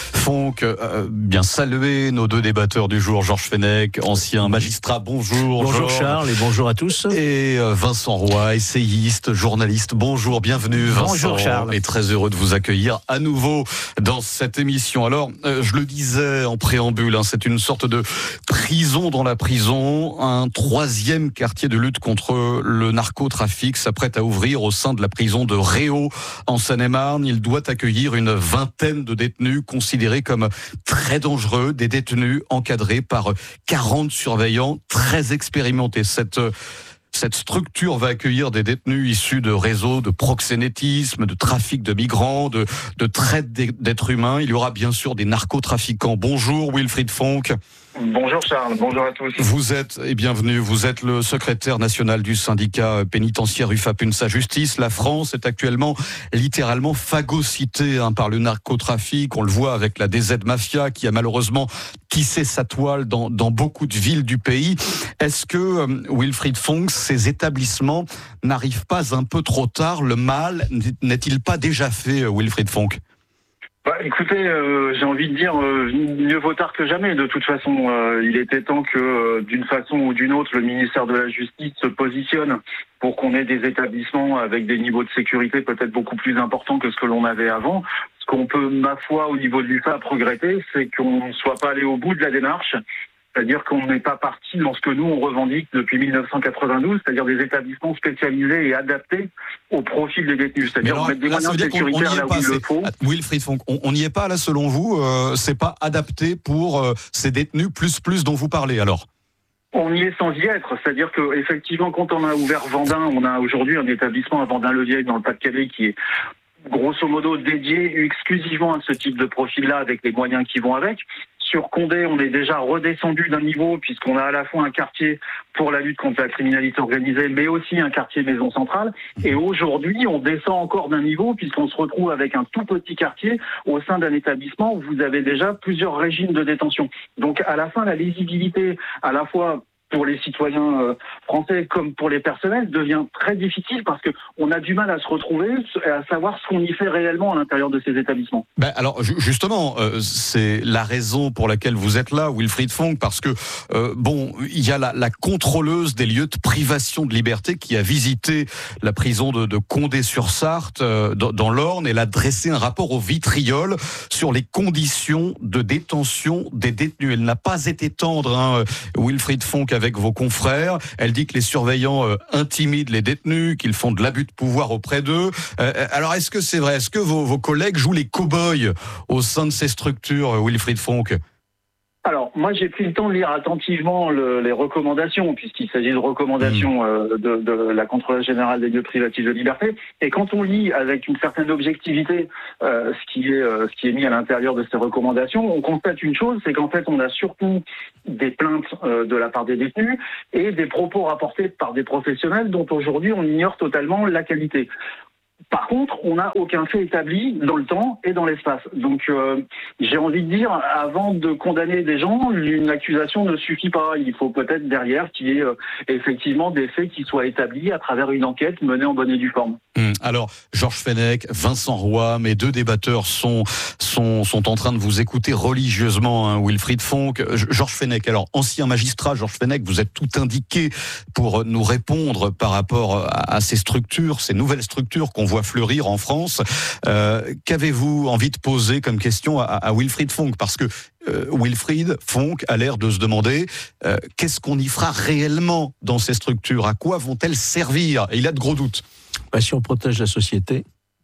donc euh, bien saluer nos deux débatteurs du jour, Georges Fenech, ancien magistrat. Bonjour. Bonjour Georges. Charles et bonjour à tous. Et euh, Vincent Roy, essayiste, journaliste. Bonjour, bienvenue Vincent. Bonjour Charles. Et très heureux de vous accueillir à nouveau dans cette émission. Alors, euh, je le disais en préambule, hein, c'est une sorte de prison dans la prison. Un troisième quartier de lutte contre le narcotrafic s'apprête à ouvrir au sein de la prison de Réau en Seine-et-Marne. Il doit accueillir une vingtaine de détenus considérés comme très dangereux, des détenus encadrés par quarante surveillants très expérimentés. Cette Cette structure va accueillir des détenus issus de réseaux de proxénétisme, de trafic de migrants, de, de traite d'êtres humains. Il y aura bien sûr des narcotrafiquants. Bonjour Wilfried Fonck. Bonjour Charles, bonjour à tous. Vous êtes, et bienvenue, vous êtes le secrétaire national du syndicat pénitentiaire UFAPUNSA Justice. La France est actuellement littéralement phagocytée hein, par le narcotrafic. On le voit avec la D Z Mafia qui a malheureusement tissé sa toile dans, dans beaucoup de villes du pays. Est-ce que, euh, Wilfried Fonck, ces établissements n'arrivent pas un peu trop tard? Le mal n'est-il pas déjà fait, euh, Wilfried Fonck? Bah, écoutez, euh, j'ai envie de dire euh, mieux vaut tard que jamais. De toute façon, euh, il était temps que, euh, d'une façon ou d'une autre, le ministère de la Justice se positionne pour qu'on ait des établissements avec des niveaux de sécurité peut-être beaucoup plus importants que ce que l'on avait avant. Ce qu'on peut, ma foi, au niveau de l'U F A P, regretter, c'est qu'on ne soit pas allé au bout de la démarche. C'est-à-dire qu'on n'est pas parti dans ce que nous, on revendique depuis mille neuf cent quatre-vingt-douze, c'est-à-dire des établissements spécialisés et adaptés au profil des détenus. C'est-à-dire alors, mettre des là, moyens sécuritaires là où il le faut. Wilfried Fonck, on n'y est pas là selon vous, euh, c'est pas adapté pour euh, ces détenus plus plus dont vous parlez alors? On y est sans y être, c'est-à-dire que effectivement, quand on a ouvert Vendin, on a aujourd'hui un établissement à Vendin-le-Vieil dans le Pas-de-Calais qui est grosso modo dédié exclusivement à ce type de profil-là avec les moyens qui vont avec. Sur Condé, on est déjà redescendu d'un niveau puisqu'on a à la fois un quartier pour la lutte contre la criminalité organisée, mais aussi un quartier maison centrale. Et aujourd'hui, on descend encore d'un niveau puisqu'on se retrouve avec un tout petit quartier au sein d'un établissement où vous avez déjà plusieurs régimes de détention. Donc à la fin, la lisibilité, à la fois pour les citoyens euh, français comme pour les personnels, devient très difficile parce que on a du mal à se retrouver et à savoir ce qu'on y fait réellement à l'intérieur de ces établissements. Ben alors justement, euh, c'est la raison pour laquelle vous êtes là, Wilfried Fonck, parce que euh, bon, il y a la, la contrôleuse des lieux de privation de liberté qui a visité la prison de, de Condé-sur-Sarthe euh, dans, dans l'Orne. Elle a dressé un rapport au vitriol sur les conditions de détention des détenus. Elle n'a pas été tendre, hein, Wilfried Fonck, avec vos confrères. Elle dit que les surveillants euh, intimident les détenus, qu'ils font de l'abus de pouvoir auprès d'eux. Euh, alors, est-ce que c'est vrai? Est-ce que vos, vos collègues jouent les cow-boys au sein de ces structures, euh, Wilfried Fonck? Alors, moi, j'ai pris le temps de lire attentivement le, les recommandations, puisqu'il s'agit de recommandations euh, de, de la Contrôleure générale des lieux privatifs de liberté. Et quand on lit avec une certaine objectivité euh, ce qui est euh, ce qui est mis à l'intérieur de ces recommandations, on constate une chose, c'est qu'en fait, on a surtout des plaintes euh, de la part des détenus et des propos rapportés par des professionnels dont aujourd'hui on ignore totalement la qualité. Par contre, on n'a aucun fait établi dans le temps et dans l'espace. Donc, euh, j'ai envie de dire, avant de condamner des gens, une accusation ne suffit pas. Il faut peut-être derrière qu'il y ait euh, effectivement des faits qui soient établis à travers une enquête menée en bonne et due forme. Hum, alors, Georges Fenech, Vincent Roy, mes deux débatteurs sont sont sont en train de vous écouter religieusement, hein, Wilfried Fonck. Georges Fenech, alors ancien magistrat, Georges Fenech, vous êtes tout indiqué pour nous répondre par rapport à, à ces structures, ces nouvelles structures qu'on voit fleurir en France. Euh, qu'avez-vous envie de poser comme question à, à Wilfried Fonck? Parce que euh, Wilfried Fonck a l'air de se demander euh, qu'est-ce qu'on y fera réellement dans ces structures? À quoi vont-elles servir? Et il a de gros doutes. Bah, si on protège la société,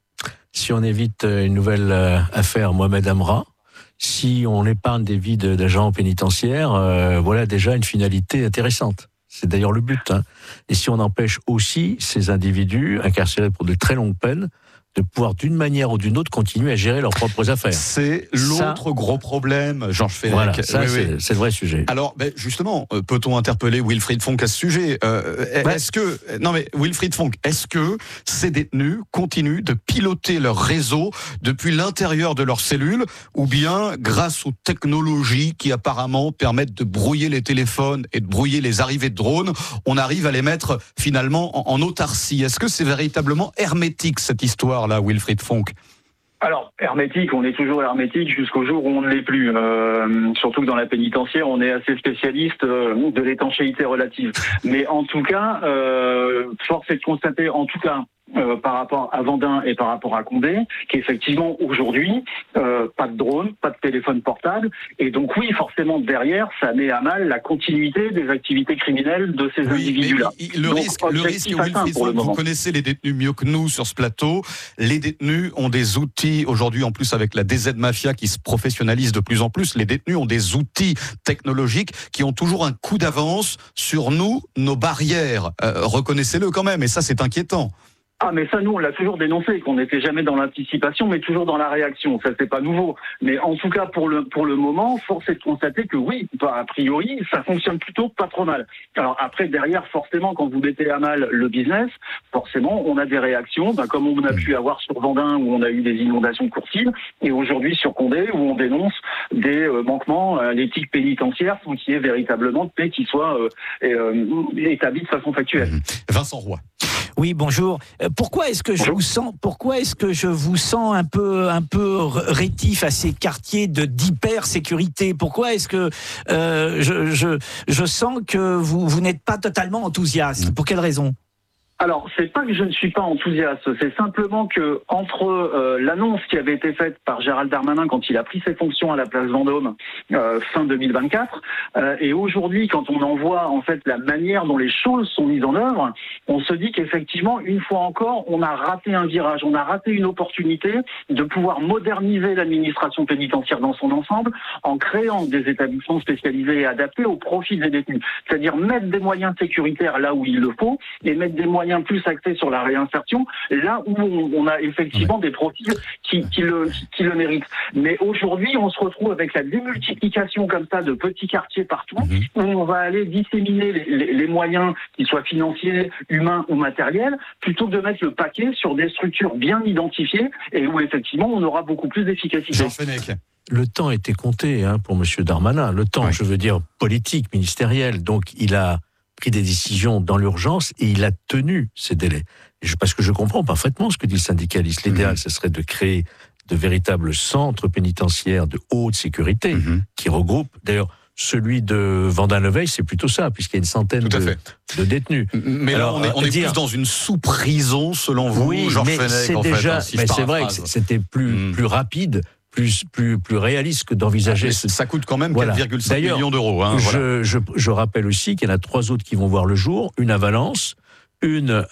si on évite une nouvelle euh, affaire Mohamed Amra, si on épargne des vies d'agents pénitentiaires, euh, voilà déjà une finalité intéressante. C'est d'ailleurs le but. Hein. Et si on empêche aussi ces individus incarcérés pour de très longues peines de pouvoir d'une manière ou d'une autre continuer à gérer leurs propres affaires. C'est l'autre ça, gros problème, Georges Fenech. Voilà, ça oui, c'est, oui. c'est le vrai sujet. Alors, ben justement, euh, peut-on interpeller Wilfried Fonck à ce sujet? euh, ouais. Est-ce que, non mais Wilfried Fonck, est-ce que ces détenus continuent de piloter leur réseau depuis l'intérieur de leur cellule, ou bien grâce aux technologies qui apparemment permettent de brouiller les téléphones et de brouiller les arrivées de drones, on arrive à les mettre finalement en, en autarcie? Est-ce que c'est véritablement hermétique cette histoire là, Wilfried Fonck? Alors, hermétique, on est toujours hermétique jusqu'au jour où on ne l'est plus. Euh, surtout que dans la pénitentiaire, on est assez spécialiste euh, de l'étanchéité relative. Mais en tout cas, euh, force est de constater, en tout cas, Euh, par rapport à Vendin et par rapport à Condé, qu'effectivement aujourd'hui, euh, pas de drone, pas de téléphone portable, et donc oui, forcément derrière, ça met à mal la continuité des activités criminelles de ces oui, individus-là. Le donc, risque, le risque Wilfried, vous, vous connaissez les détenus mieux que nous sur ce plateau. Les détenus ont des outils aujourd'hui, en plus avec la D Z Mafia qui se professionnalise de plus en plus. Les détenus ont des outils technologiques qui ont toujours un coup d'avance sur nous, nos barrières. Euh, reconnaissez-le quand même, et ça c'est inquiétant. Ah mais ça nous on l'a toujours dénoncé, qu'on n'était jamais dans l'anticipation mais toujours dans la réaction, ça c'est pas nouveau. Mais en tout cas pour le pour le moment, force est de constater que oui, bah, a priori ça fonctionne plutôt pas trop mal. Alors après derrière forcément quand vous mettez à mal le business, forcément on a des réactions, bah, comme on a pu avoir sur Vendin où on a eu des inondations coursives et aujourd'hui sur Condé où on dénonce des euh, manquements à l'éthique pénitentiaire sans qu'il y ait véritablement de paix qui soit euh, euh, établie de façon factuelle. Vincent Roy. Oui, bonjour. Pourquoi est-ce que je vous sens, pourquoi est-ce que je vous sens un peu, un peu rétif à ces quartiers de d'hyper-sécurité? Pourquoi est-ce que euh, je, je, je sens que vous, vous n'êtes pas totalement enthousiaste? Pour quelle raison? Alors, c'est pas que je ne suis pas enthousiaste, c'est simplement que entre euh, l'annonce qui avait été faite par Gérald Darmanin quand il a pris ses fonctions à la place Vendôme euh, fin deux mille vingt-quatre euh, et aujourd'hui quand on en voit en fait la manière dont les choses sont mises en œuvre, on se dit qu'effectivement une fois encore on a raté un virage, on a raté une opportunité de pouvoir moderniser l'administration pénitentiaire dans son ensemble en créant des établissements spécialisés et adaptés au profil des détenus, c'est-à-dire mettre des moyens sécuritaires là où il le faut et mettre des moyens plus axés sur la réinsertion, là où on, on a effectivement des profils qui, qui, le, qui le méritent. Mais aujourd'hui, on se retrouve avec la démultiplication comme ça de petits quartiers partout, où on va aller disséminer les, les, les moyens, qu'ils soient financiers, humains ou matériels, plutôt que de mettre le paquet sur des structures bien identifiées et où effectivement on aura beaucoup plus d'efficacité. Le temps était compté hein, pour M. Darmanin. Le temps, oui. je veux dire, politique, ministériel. Donc, il a pris des décisions dans l'urgence et il a tenu ces délais. Je, parce que je comprends parfaitement ce que dit le syndicaliste. L'idéal, mmh. ce serait de créer de véritables centres pénitentiaires de haute sécurité mmh. qui regroupent, d'ailleurs, celui de Vendin-le-Veil, c'est plutôt ça, puisqu'il y a une centaine de, de détenus. Mais alors, là, on est, on est dire, plus dans une sous-prison, selon vous, oui, Georges mais Fenech, c'est en déjà, fait, hein, si mais c'est vrai que c'était plus, mmh. plus rapide, plus, plus, plus réaliste que d'envisager... Ah, ce... Ça coûte quand même voilà. quatre virgule cinq millions d'euros. Hein, je, voilà. je, je rappelle aussi qu'il y en a trois autres qui vont voir le jour, une à Valence, une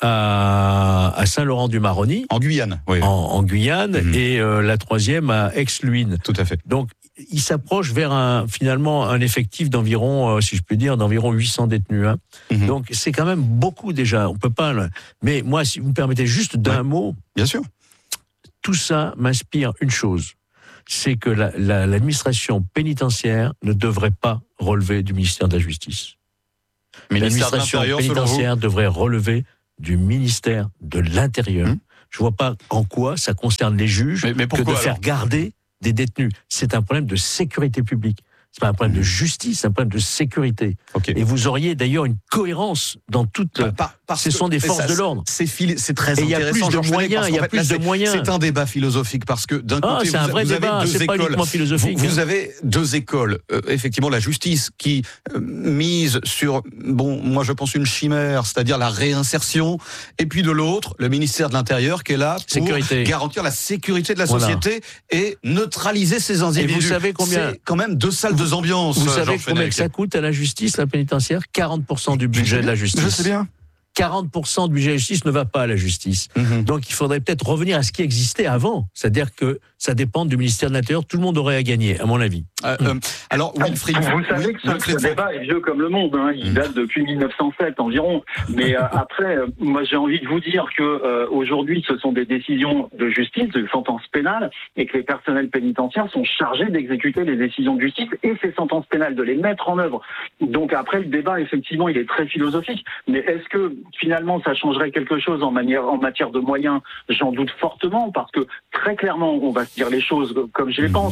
à, à Saint-Laurent-du-Maroni. En Guyane, oui. En, en Guyane, mmh. et euh, la troisième à Aix-Luynes. Tout à fait. Donc, il s'approche vers un, finalement un effectif d'environ, euh, si je puis dire, d'environ huit cents détenus. Hein. Mmh. Donc, c'est quand même beaucoup déjà. On peut pas... Mais moi, si vous me permettez juste d'un ouais. mot... Bien sûr. Tout ça m'inspire une chose. C'est que la, la, l'administration pénitentiaire ne devrait pas relever du ministère de la Justice. L'administration pénitentiaire devrait relever du ministère de l'Intérieur. Hum. Je ne vois pas en quoi ça concerne les juges mais, mais pourquoi, que de faire alors garder des détenus. C'est un problème de sécurité publique. C'est pas un problème de justice, c'est un problème de sécurité. Okay. Et vous auriez d'ailleurs une cohérence dans toute. Bah, par, parce ce sont des forces ça, de l'ordre. C'est, fil, c'est très et intéressant. Il y a plus de moyens. Il y a plus de moyens. C'est un débat philosophique parce que d'un ah, côté c'est vous, un vrai vous débat, avez deux c'est écoles. Pas uniquement philosophique. Vous, vous avez deux écoles. Euh, effectivement, la justice qui euh, mise sur bon, moi je pense une chimère, c'est-à-dire la réinsertion, et puis de l'autre, le ministère de l'Intérieur qui est là pour sécurité. garantir la sécurité de la société voilà. et neutraliser ces individus. Et vous savez combien c'est quand même deux salles, deux ambiances. Vous savez combien que ça coûte à la justice, la pénitentiaire? quarante pour cent du budget de la justice. Je sais bien. quarante pour cent du budget de la justice ne va pas à la justice. Mmh. Donc il faudrait peut-être revenir à ce qui existait avant. C'est-à-dire que ça dépend du ministère de l'Intérieur. Tout le monde aurait à gagner, à mon avis. Euh, euh, alors, Wilfried... Vous savez oui, que ce, Wilfried... ce débat est vieux comme le monde. Hein. Il mmh. date depuis mille neuf cent sept environ. Mais euh, après, euh, moi j'ai envie de vous dire que euh, aujourd'hui, ce sont des décisions de justice, de sentences pénales, et que les personnels pénitentiaires sont chargés d'exécuter les décisions de justice et ces sentences pénales, de les mettre en œuvre. Donc après, le débat, effectivement, il est très philosophique. Mais est-ce que finalement, ça changerait quelque chose en, manière, en matière de moyens? J'en doute fortement, parce que très clairement, on va se dire les choses comme je les pense.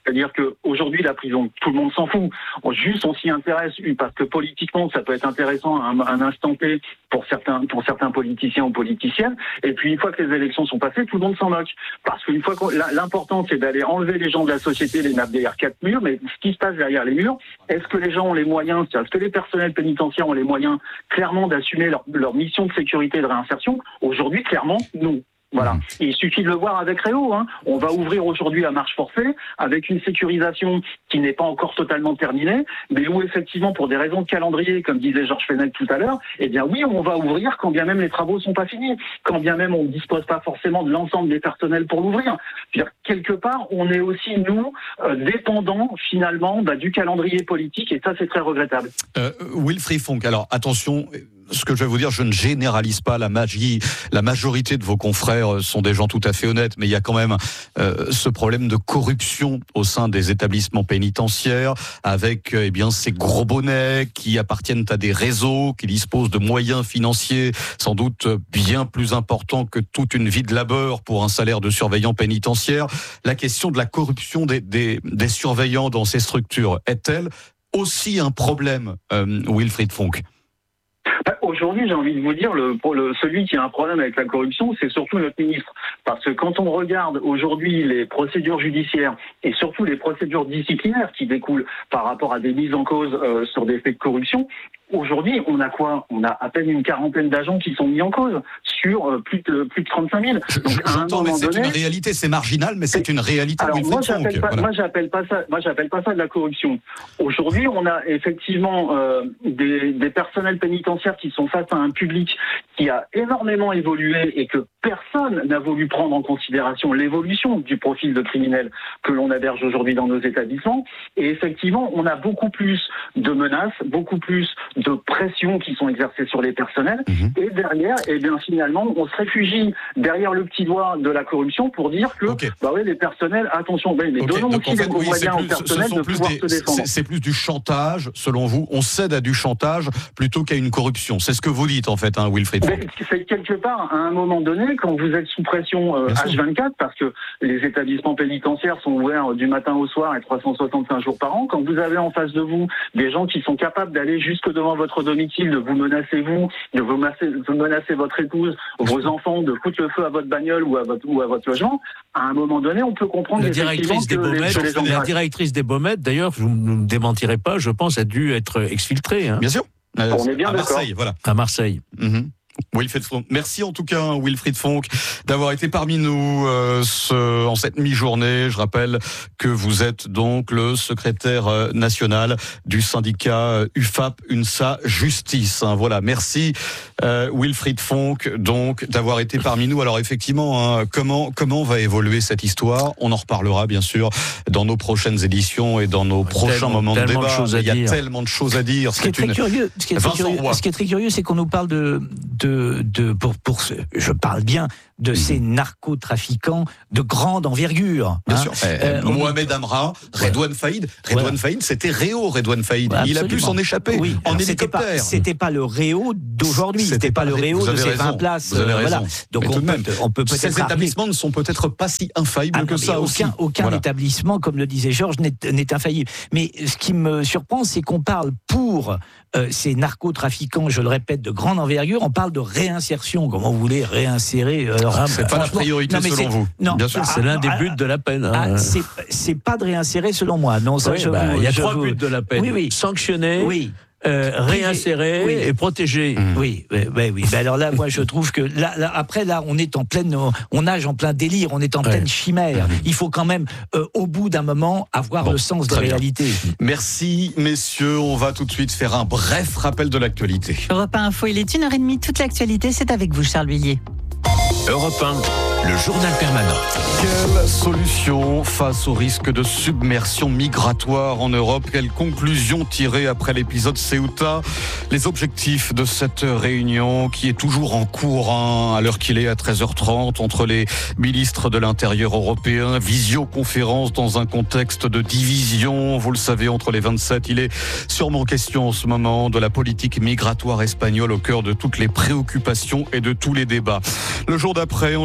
C'est-à-dire qu'aujourd'hui, la prison, tout le monde s'en fout. On, juste, on s'y intéresse parce que politiquement, ça peut être intéressant à un, à un instant T pour certains, pour certains politiciens ou politiciennes. Et puis, une fois que les élections sont passées, tout le monde s'en moque. Parce qu'une fois que l'important, c'est d'aller enlever les gens de la société, les mettre derrière quatre murs. Mais ce qui se passe derrière les murs, est-ce que les gens ont les moyens, est-ce que les personnels pénitentiaires ont les moyens clairement d'assumer leur, leur mission de sécurité et de réinsertion? Aujourd'hui, clairement, non. Voilà. Et il suffit de le voir avec Réau. Hein. On va ouvrir aujourd'hui à marche forcée avec une sécurisation qui n'est pas encore totalement terminée, mais où effectivement, pour des raisons de calendrier, comme disait Georges Fenech tout à l'heure, eh bien oui, on va ouvrir quand bien même les travaux sont pas finis, quand bien même on ne dispose pas forcément de l'ensemble des personnels pour l'ouvrir. C'est-à-dire, quelque part, on est aussi, nous, euh, dépendants finalement bah, du calendrier politique, et ça, c'est très regrettable. Euh, Wilfried Fonck, alors attention... Ce que je vais vous dire, je ne généralise pas la magie. La majorité de vos confrères sont des gens tout à fait honnêtes, mais il y a quand même euh, ce problème de corruption au sein des établissements pénitentiaires, avec eh bien ces gros bonnets qui appartiennent à des réseaux, qui disposent de moyens financiers sans doute bien plus importants que toute une vie de labeur pour un salaire de surveillant pénitentiaire. La question de la corruption des, des, des surveillants dans ces structures est-elle aussi un problème, euh, Wilfried Fonck ? Aujourd'hui, j'ai envie de vous dire, le, pour le, celui qui a un problème avec la corruption, c'est surtout notre ministre. Parce que quand on regarde aujourd'hui les procédures judiciaires et surtout les procédures disciplinaires qui découlent par rapport à des mises en cause euh, sur des faits de corruption, aujourd'hui, on a quoi? On a à peine une quarantaine d'agents qui sont mis en cause sur euh, plus de plus de trente-cinq mille. Donc, à un moment mais c'est donné, une réalité, c'est marginal, mais c'est une réalité. Alors moi, j'appelle pas, voilà. moi, j'appelle pas ça, moi, j'appelle pas ça de la corruption. Aujourd'hui, on a effectivement euh, des, des personnels pénitentiaires qui sont face à un public qui a énormément évolué et que personne n'a voulu prendre en considération l'évolution du profil de criminel que l'on héberge aujourd'hui dans nos établissements. Et effectivement, on a beaucoup plus de menaces, beaucoup plus de pressions qui sont exercées sur les personnels. Mmh. Et derrière, eh bien, finalement, on se réfugie derrière le petit doigt de la corruption pour dire que, okay. bah oui, les personnels, attention, mais okay. donnons Donc, aussi les oui, moyens plus, aux personnels de pouvoir des, se défendre. C'est, c'est plus du chantage, selon vous. On cède à du chantage plutôt qu'à une corruption. C'est ce que vous dites, en fait, hein, Wilfried Fonck. C'est quelque part, à un moment donné, quand vous êtes sous pression euh, H vingt-quatre, parce que les établissements pénitentiaires sont ouverts du matin au soir et trois cent soixante-cinq jours par an, quand vous avez en face de vous des gens qui sont capables d'aller jusque devant votre domicile, de vous menacer vous, de vous menacer, de menacer votre épouse, vos enfants, de foutre le feu à votre bagnole ou à votre, ou à votre logement, à un moment donné, on peut comprendre la directrice des Baumettes, les, la directrice des Baumettes, d'ailleurs, vous ne me démentirez pas, je pense, a dû être exfiltrée. Hein. Bien sûr. Euh, on est bien à d'accord. Marseille, voilà. À Marseille. Mm-hmm. Wilfried Fonck. Merci en tout cas, Wilfried Fonck, d'avoir été parmi nous euh, ce, en cette mi-journée. Je rappelle que vous êtes donc le secrétaire euh, national du syndicat U F A P UNSA Justice. Hein, voilà, merci euh, Wilfried Fonck donc d'avoir été parmi nous. Alors effectivement, hein, comment comment va évoluer cette histoire? On en reparlera bien sûr dans nos prochaines éditions et dans nos prochains tellement, moments de débat. De Il y a dire. tellement de choses à dire. Ce qui est très une... curieux, ce qui est très curieux, ce qui est très curieux, c'est qu'on nous parle de de, de pour, pour ce, je parle bien de mmh. ces narcotrafiquants de grande envergure. Bien hein. sûr. Euh, euh, Mohamed Amra, Redouane Faïd. Redouane voilà. Faïd, c'était Réau, Redouane Faïd. Ouais, il a pu s'en échapper oui. en Alors, hélicoptère. C'était pas, c'était pas le Réau d'aujourd'hui. C'était, c'était pas le Réau de ces vingt places. Vous avez euh, raison. Voilà. Donc on peut, on peut peut-être. Ces établissements ne sont peut-être pas si infaillibles ah, que ça aucun, aussi. Aucun voilà. établissement, comme le disait Georges, n'est, n'est infaillible. Mais ce qui me surprend, c'est qu'on parle pour euh, ces narcotrafiquants, je le répète, de grande envergure, on parle de réinsertion. Comment vous voulez réinsérer euh, ah, C'est pas la priorité non, selon vous. Non, bien sûr, ah, c'est l'un des buts de la peine. Hein. Ah, c'est, c'est pas de réinsérer selon moi. Non, ça, oui, je bah, vous, il y a je trois vous... buts de la peine. Oui, oui. Sanctionner. Oui. Euh, réinsérer oui. et protéger. Mmh. Oui, oui, oui. oui. Ben alors là, moi, je trouve que là, là, après, là, on est en pleine, on nage en plein délire, on est en ouais. pleine chimère. Mmh. Il faut quand même, euh, au bout d'un moment, avoir bon, le sens de réalité. Bien. Merci, messieurs. On va tout de suite faire un bref rappel de l'actualité. Europe un Info, il est une heure trente. Toute l'actualité, c'est avec vous, Charles Villiers. Europe un, le journal permanent. Quelle solution face au risque de submersion migratoire en Europe? Quelle conclusion tirer après l'épisode Ceuta? Les objectifs de cette réunion qui est toujours en cours hein, à l'heure qu'il est à treize heures trente entre les ministres de l'Intérieur européens. Visioconférence dans un contexte de division, vous le savez, entre les vingt-sept. Il est sûrement question en ce moment de la politique migratoire espagnole au cœur de toutes les préoccupations et de tous les débats. Le jour d'après, en Gironde,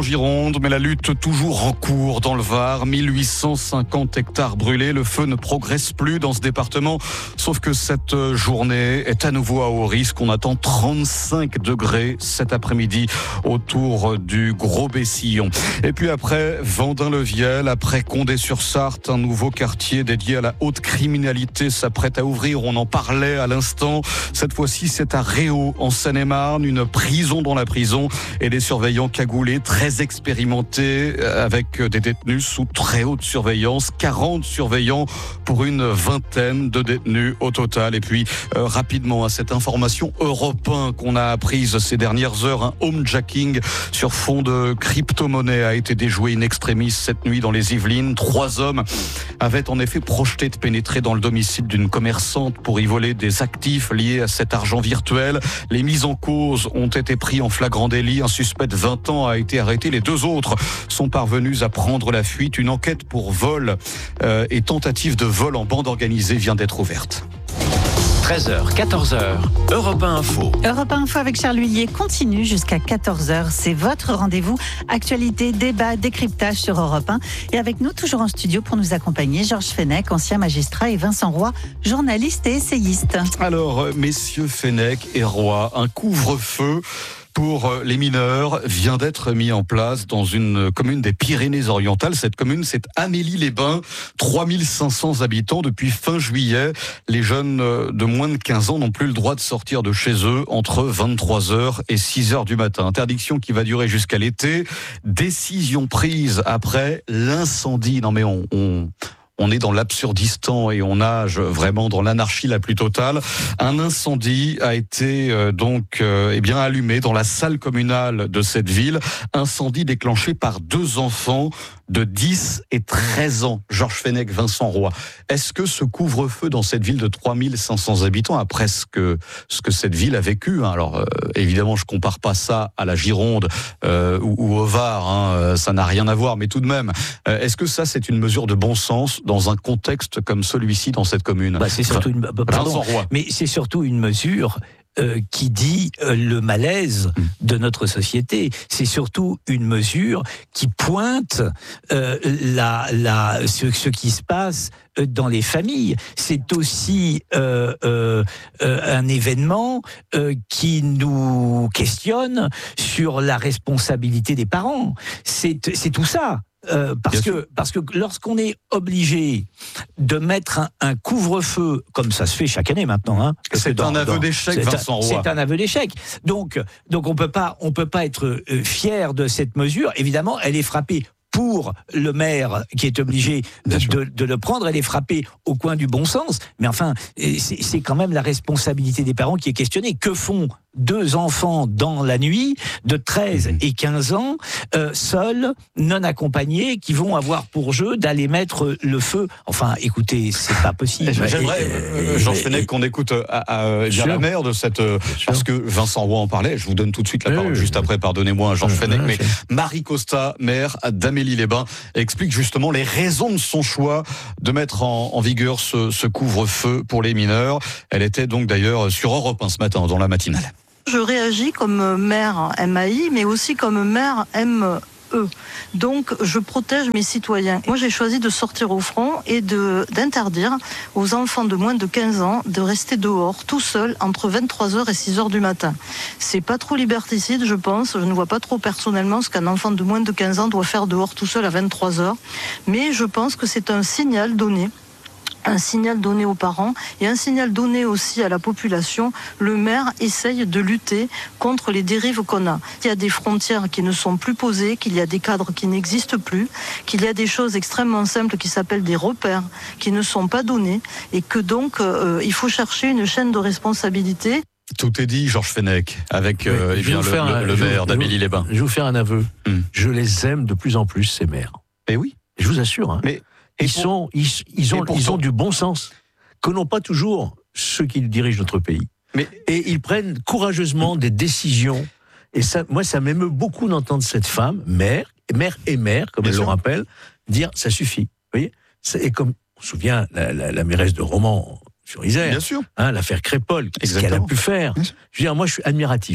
secondes, mais la lutte toujours en cours dans le Var. mille huit cent cinquante hectares brûlés. Le feu ne progresse plus dans ce département. Sauf que cette journée est à nouveau à haut risque. On attend trente-cinq degrés cet après-midi autour du Gros-Bessillon. Et puis après Vendin-le-Viel, après Condé-sur-Sarthe, un nouveau quartier dédié à la haute criminalité s'apprête à ouvrir. On en parlait à l'instant. Cette fois-ci, c'est à Réau, en Seine-et-Marne, une prison dans la prison et des surveillants cagoulés très expérimentés avec des détenus sous très haute surveillance. quarante surveillants pour une vingtaine de détenus au total. Et puis, euh, rapidement, à cette information Europe un qu'on a apprise ces dernières heures, un homejacking sur fond de crypto-monnaie a été déjoué in extremis cette nuit dans les Yvelines. Trois hommes avaient en effet projeté de pénétrer dans le domicile d'une commerçante pour y voler des actifs liés à cet argent virtuel. Les mises en cause ont été pris en flagrant délit. Un suspect de vingt ans a été arrêté. Les deux autres sont parvenus à prendre la fuite. Une enquête pour vol euh, et tentative de vol en bande organisée vient d'être ouverte. treize heures, quatorze heures, Europe un Info. Europe un Info avec Charles Huillier continue jusqu'à quatorze heures. C'est votre rendez-vous. Actualité, débat, décryptage sur Europe un. Et avec nous, toujours en studio pour nous accompagner, Georges Fenech, ancien magistrat, et Vincent Roy, journaliste et essayiste. Alors, messieurs Fenech et Roy, un couvre-feu pour les mineurs vient d'être mis en place dans une commune des Pyrénées-Orientales. Cette commune, c'est Amélie-les-Bains, trois mille cinq cents habitants depuis fin juillet. Les jeunes de moins de quinze ans n'ont plus le droit de sortir de chez eux entre vingt-trois heures et six heures du matin. Interdiction qui va durer jusqu'à l'été. Décision prise après l'incendie. Non mais on... on... On est dans l'absurdistan et on nage vraiment dans l'anarchie la plus totale. Un incendie a été euh, donc euh, eh bien allumé dans la salle communale de cette ville. Incendie déclenché par deux enfants de dix et treize ans. Georges Fenech, Vincent Roy. Est-ce que ce couvre-feu dans cette ville de trois mille cinq cents habitants, après ce que, ce que cette ville a vécu, hein, alors euh, évidemment je compare pas ça à la Gironde euh, ou, ou au Var, hein, ça n'a rien à voir, mais tout de même, euh, est-ce que ça c'est une mesure de bon sens dans un contexte comme celui-ci dans cette commune? Bah, c'est surtout une, pardon, mais c'est surtout une mesure Euh, qui dit euh, le malaise de notre société. C'est surtout une mesure qui pointe euh, la, la, ce, ce qui se passe dans les familles. C'est aussi euh, euh, euh, un événement euh, qui nous questionne sur la responsabilité des parents. C'est, c'est tout ça. Euh, parce que parce que lorsqu'on est obligé de mettre un, un couvre-feu comme ça se fait chaque année maintenant, hein, c'est dans, un aveu dans, d'échec, c'est Vincent Roy. C'est un aveu d'échec. Donc donc on peut pas on peut pas être euh, fier de cette mesure. Évidemment, elle est frappée pour le maire qui est obligé de, de, de le prendre, elle est frappée au coin du bon sens. Mais enfin, c'est, c'est quand même la responsabilité des parents qui est questionnée. Que font deux enfants dans la nuit de treize et quinze ans, euh, seuls, non accompagnés, qui vont avoir pour jeu d'aller mettre le feu? Enfin, écoutez, c'est pas possible. J'aimerais, euh, Georges Fenech, qu'on écoute à, à, à la mère de cette... Euh, parce que Vincent Roy en parlait, je vous donne tout de suite la parole, oui, juste après, pardonnez-moi, Georges oui, Fenech, mais Marie Costa, maire d'Amélie-les-Bains, explique justement les raisons de son choix de mettre en, en vigueur ce, ce couvre-feu pour les mineurs. Elle était donc d'ailleurs sur Europe un ce matin, dans la matinale. Je réagis comme maire M A I, mais aussi comme maire M E. Donc, je protège mes citoyens. Moi, j'ai choisi de sortir au front et de, d'interdire aux enfants de moins de quinze ans de rester dehors, tout seuls, entre vingt-trois heures et six heures du matin. C'est pas trop liberticide, je pense. Je ne vois pas trop personnellement ce qu'un enfant de moins de quinze ans doit faire dehors tout seul à vingt-trois heures. Mais je pense que c'est un signal donné. Un signal donné aux parents et un signal donné aussi à la population. Le maire essaye de lutter contre les dérives qu'on a. Il y a des frontières qui ne sont plus posées, qu'il y a des cadres qui n'existent plus, qu'il y a des choses extrêmement simples qui s'appellent des repères qui ne sont pas donnés et que donc euh, il faut chercher une chaîne de responsabilité. Tout est dit, Georges Fenech, avec euh, eh bien, le, un, le, le maire d'Amélie-les-Bains. Je vais vous faire un aveu. Hum. Je les aime de plus en plus, ces maires. Eh oui. Je vous assure. Hein. Mais Ils, pour... sont, ils, ils, ont, ils ont du bon sens, que n'ont pas toujours ceux qui dirigent notre pays. Mais... Et ils prennent courageusement des décisions. Et ça, moi, ça m'émeut beaucoup d'entendre cette femme, mère, mère et mère, comme Bien elle sûr. le rappelle, dire ça suffit. Vous voyez. Et comme on se souvient, la, la, la mairesse de Romans sur Isère, hein, l'affaire Crépol, qu'est-ce qu'elle a pu faire. Je veux dire, moi, je suis admiratif.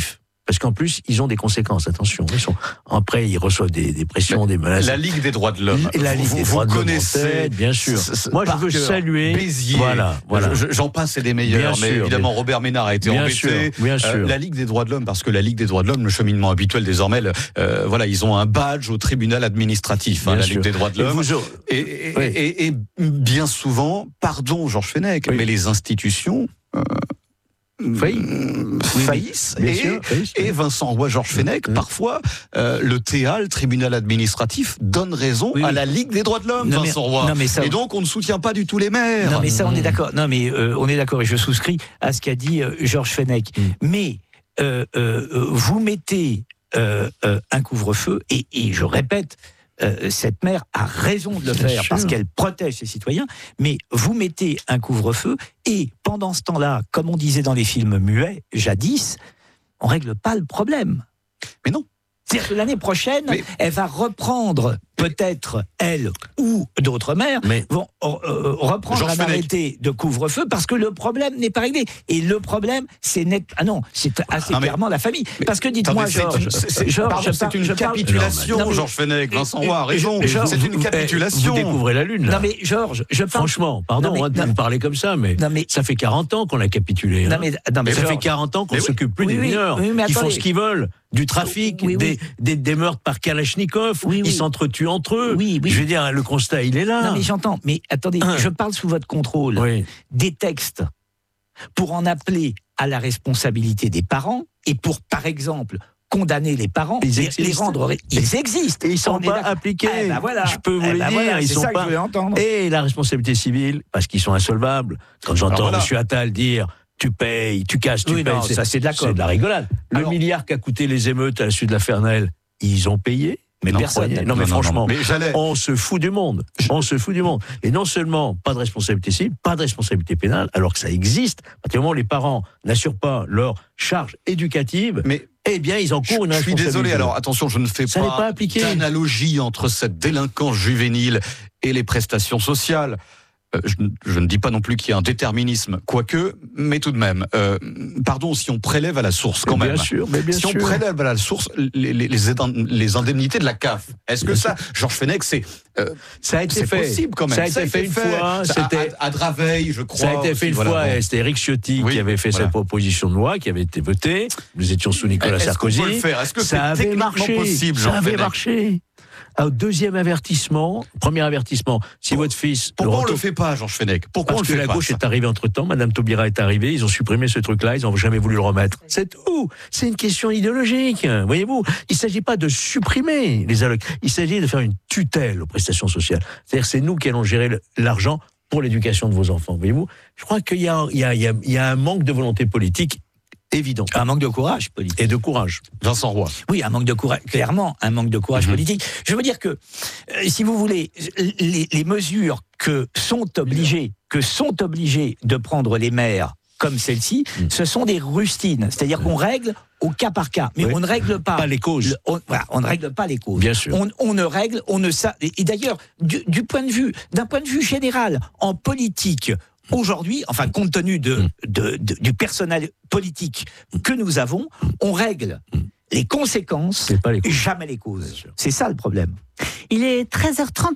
Parce qu'en plus, ils ont des conséquences. Attention, ils sont après, ils reçoivent des, des pressions, des menaces. La Ligue des droits de l'homme. La Ligue vous, des vous droits de l'homme, connaissez, bien sûr. Moi, je veux saluer. Béziers. Voilà, voilà. J'en passe et des meilleurs. Bien mais sûr, évidemment, bien, Robert Ménard a été bien embêté. Sûr, bien sûr. Euh, la Ligue des droits de l'homme, parce que la Ligue des droits de l'homme, le cheminement habituel désormais, euh, voilà, ils ont un badge au tribunal administratif, hein, la Ligue des droits de l'homme. Et, et, et, oui. et, et bien souvent, pardon, Georges Fenech, oui. mais les institutions. Euh, faillissent oui, et, sûr, faillissent, et Vincent Roy, Georges Fenech, mmh. parfois euh, le T A, le tribunal administratif, donne raison oui, à oui. la Ligue des droits de l'homme, non, Vincent Roy. Non, mais ça, et donc on ne soutient pas du tout les maires. Non mais ça on est d'accord. Non mais euh, on est d'accord et je souscris à ce qu'a dit euh, Georges Fenech. Mmh. Mais euh, euh, vous mettez euh, euh, un couvre-feu et, et je répète. Euh, cette mère a raison de le faire sûr. Parce qu'elle protège ses citoyens, mais vous mettez un couvre-feu et pendant ce temps-là, comme on disait dans les films muets, jadis, on règle pas le problème. Mais non. C'est-à-dire que l'année prochaine, mais... elle va reprendre, peut-être elle ou d'autres mères, mais... vont euh, reprendre Georges un Fenech. Arrêté de couvre-feu parce que le problème n'est pas réglé. Et le problème, c'est net. Ah non, c'est assez non, mais... clairement la famille. Mais... Parce que dites-moi, Georges, c'est une capitulation, parle... Georges Fenech. Vincent Roy a raison. C'est une capitulation. Vous découvrez la lune. Là. Non mais Georges, je parle... franchement, pardon non, mais, hein, de vous parler comme ça, mais, non, mais ça fait quarante ans qu'on a capitulé. Non, mais, non, mais ça Georges... fait quarante ans qu'on s'occupe plus des mineurs. Ils font ce qu'ils veulent. Du trafic, oui, oui. Des, des, des meurtres par Kalachnikov, oui, oui. ils s'entretuent entre eux. Oui, oui. Je veux dire, le constat, il est là. Non, mais j'entends. Mais attendez, hein. je parle sous votre contrôle. Oui. Des textes pour en appeler à la responsabilité des parents et pour, par exemple, condamner les parents, ils les, les rendre. Ils existent. Et ils ne sont pas appliqués. Eh ben voilà. Je peux vous eh le ben dire. Voilà, ils sont ça pas. Que je veux entendre. Et la responsabilité civile, parce qu'ils sont insolvables. Quand j'entends voilà. M. Attal dire. Tu payes, tu casses, tu oui, payes. Non, ça, c'est de la com. C'est de la rigolade. Alors, le milliard qu'a coûté les émeutes à la suite de la Fernelle, ils ont payé. Mais non, personne. Non, non, mais non, franchement, non, mais on se fout du monde. On se fout du monde. Et non seulement pas de responsabilité civile, pas de responsabilité pénale, alors que ça existe. À partir du moment où les parents n'assurent pas leur charge éducative, mais eh bien, ils encourent une responsabilité. Je suis désolé. Alors, attention, je ne fais ça pas, pas d'analogie entre cette délinquance juvénile et les prestations sociales. Je, je ne dis pas non plus qu'il y a un déterminisme, quoique, mais tout de même, euh, pardon, si on prélève à la source quand mais même, bien sûr, mais bien si sûr. on prélève à la source les, les, les indemnités de la C A F, est-ce que ça, Georges Fenech, c'est euh, ça a été fait. possible quand même. Ça a été, ça a été fait une fait. fois. C'était à, à Draveil, je crois. Ça a été aussi, fait une voilà, fois. bon. C'était Éric Ciotti oui, qui avait fait voilà. cette proposition de loi qui avait été votée. Nous étions sous Nicolas est-ce Sarkozy. Qu'on peut le faire est-ce que ça avait marché possible, Ça avait Fenech. marché. Au deuxième avertissement, premier avertissement, si votre fils... Pourquoi on ne le fait pas, Georges Fenech? Pourquoi Parce on le que fait la pas, gauche ça est arrivée entre-temps, Madame Taubira est arrivée, ils ont supprimé ce truc-là, ils n'ont jamais voulu le remettre. C'est tout. C'est une question idéologique, voyez-vous. Il ne s'agit pas de supprimer les allocs, il s'agit de faire une tutelle aux prestations sociales. C'est-à-dire c'est nous qui allons gérer l'argent pour l'éducation de vos enfants, voyez-vous. Je crois qu'il y a, il y, a, il y, a, il y a un manque de volonté politique évident. Un manque de courage politique. Et de courage. Vincent Roy. Oui, un manque de courage, clairement, un manque de courage mmh. politique. Je veux dire que, euh, si vous voulez, les, les mesures que sont obligés, que sont obligés de prendre les maires comme celle-ci, mmh. ce sont des rustines. C'est-à-dire mmh. qu'on règle au cas par cas. Mais oui. on ne règle pas. Pas les causes. Le, on, voilà, on ne règle pas les causes. Bien sûr. On, on ne règle, on ne ça. Et, et d'ailleurs, du, du point de vue, d'un point de vue général, en politique, aujourd'hui, enfin, compte tenu de, de, de, du personnel politique que nous avons, on règle les conséquences, pas les causes. jamais les causes. C'est ça le problème. Il est treize heures trente.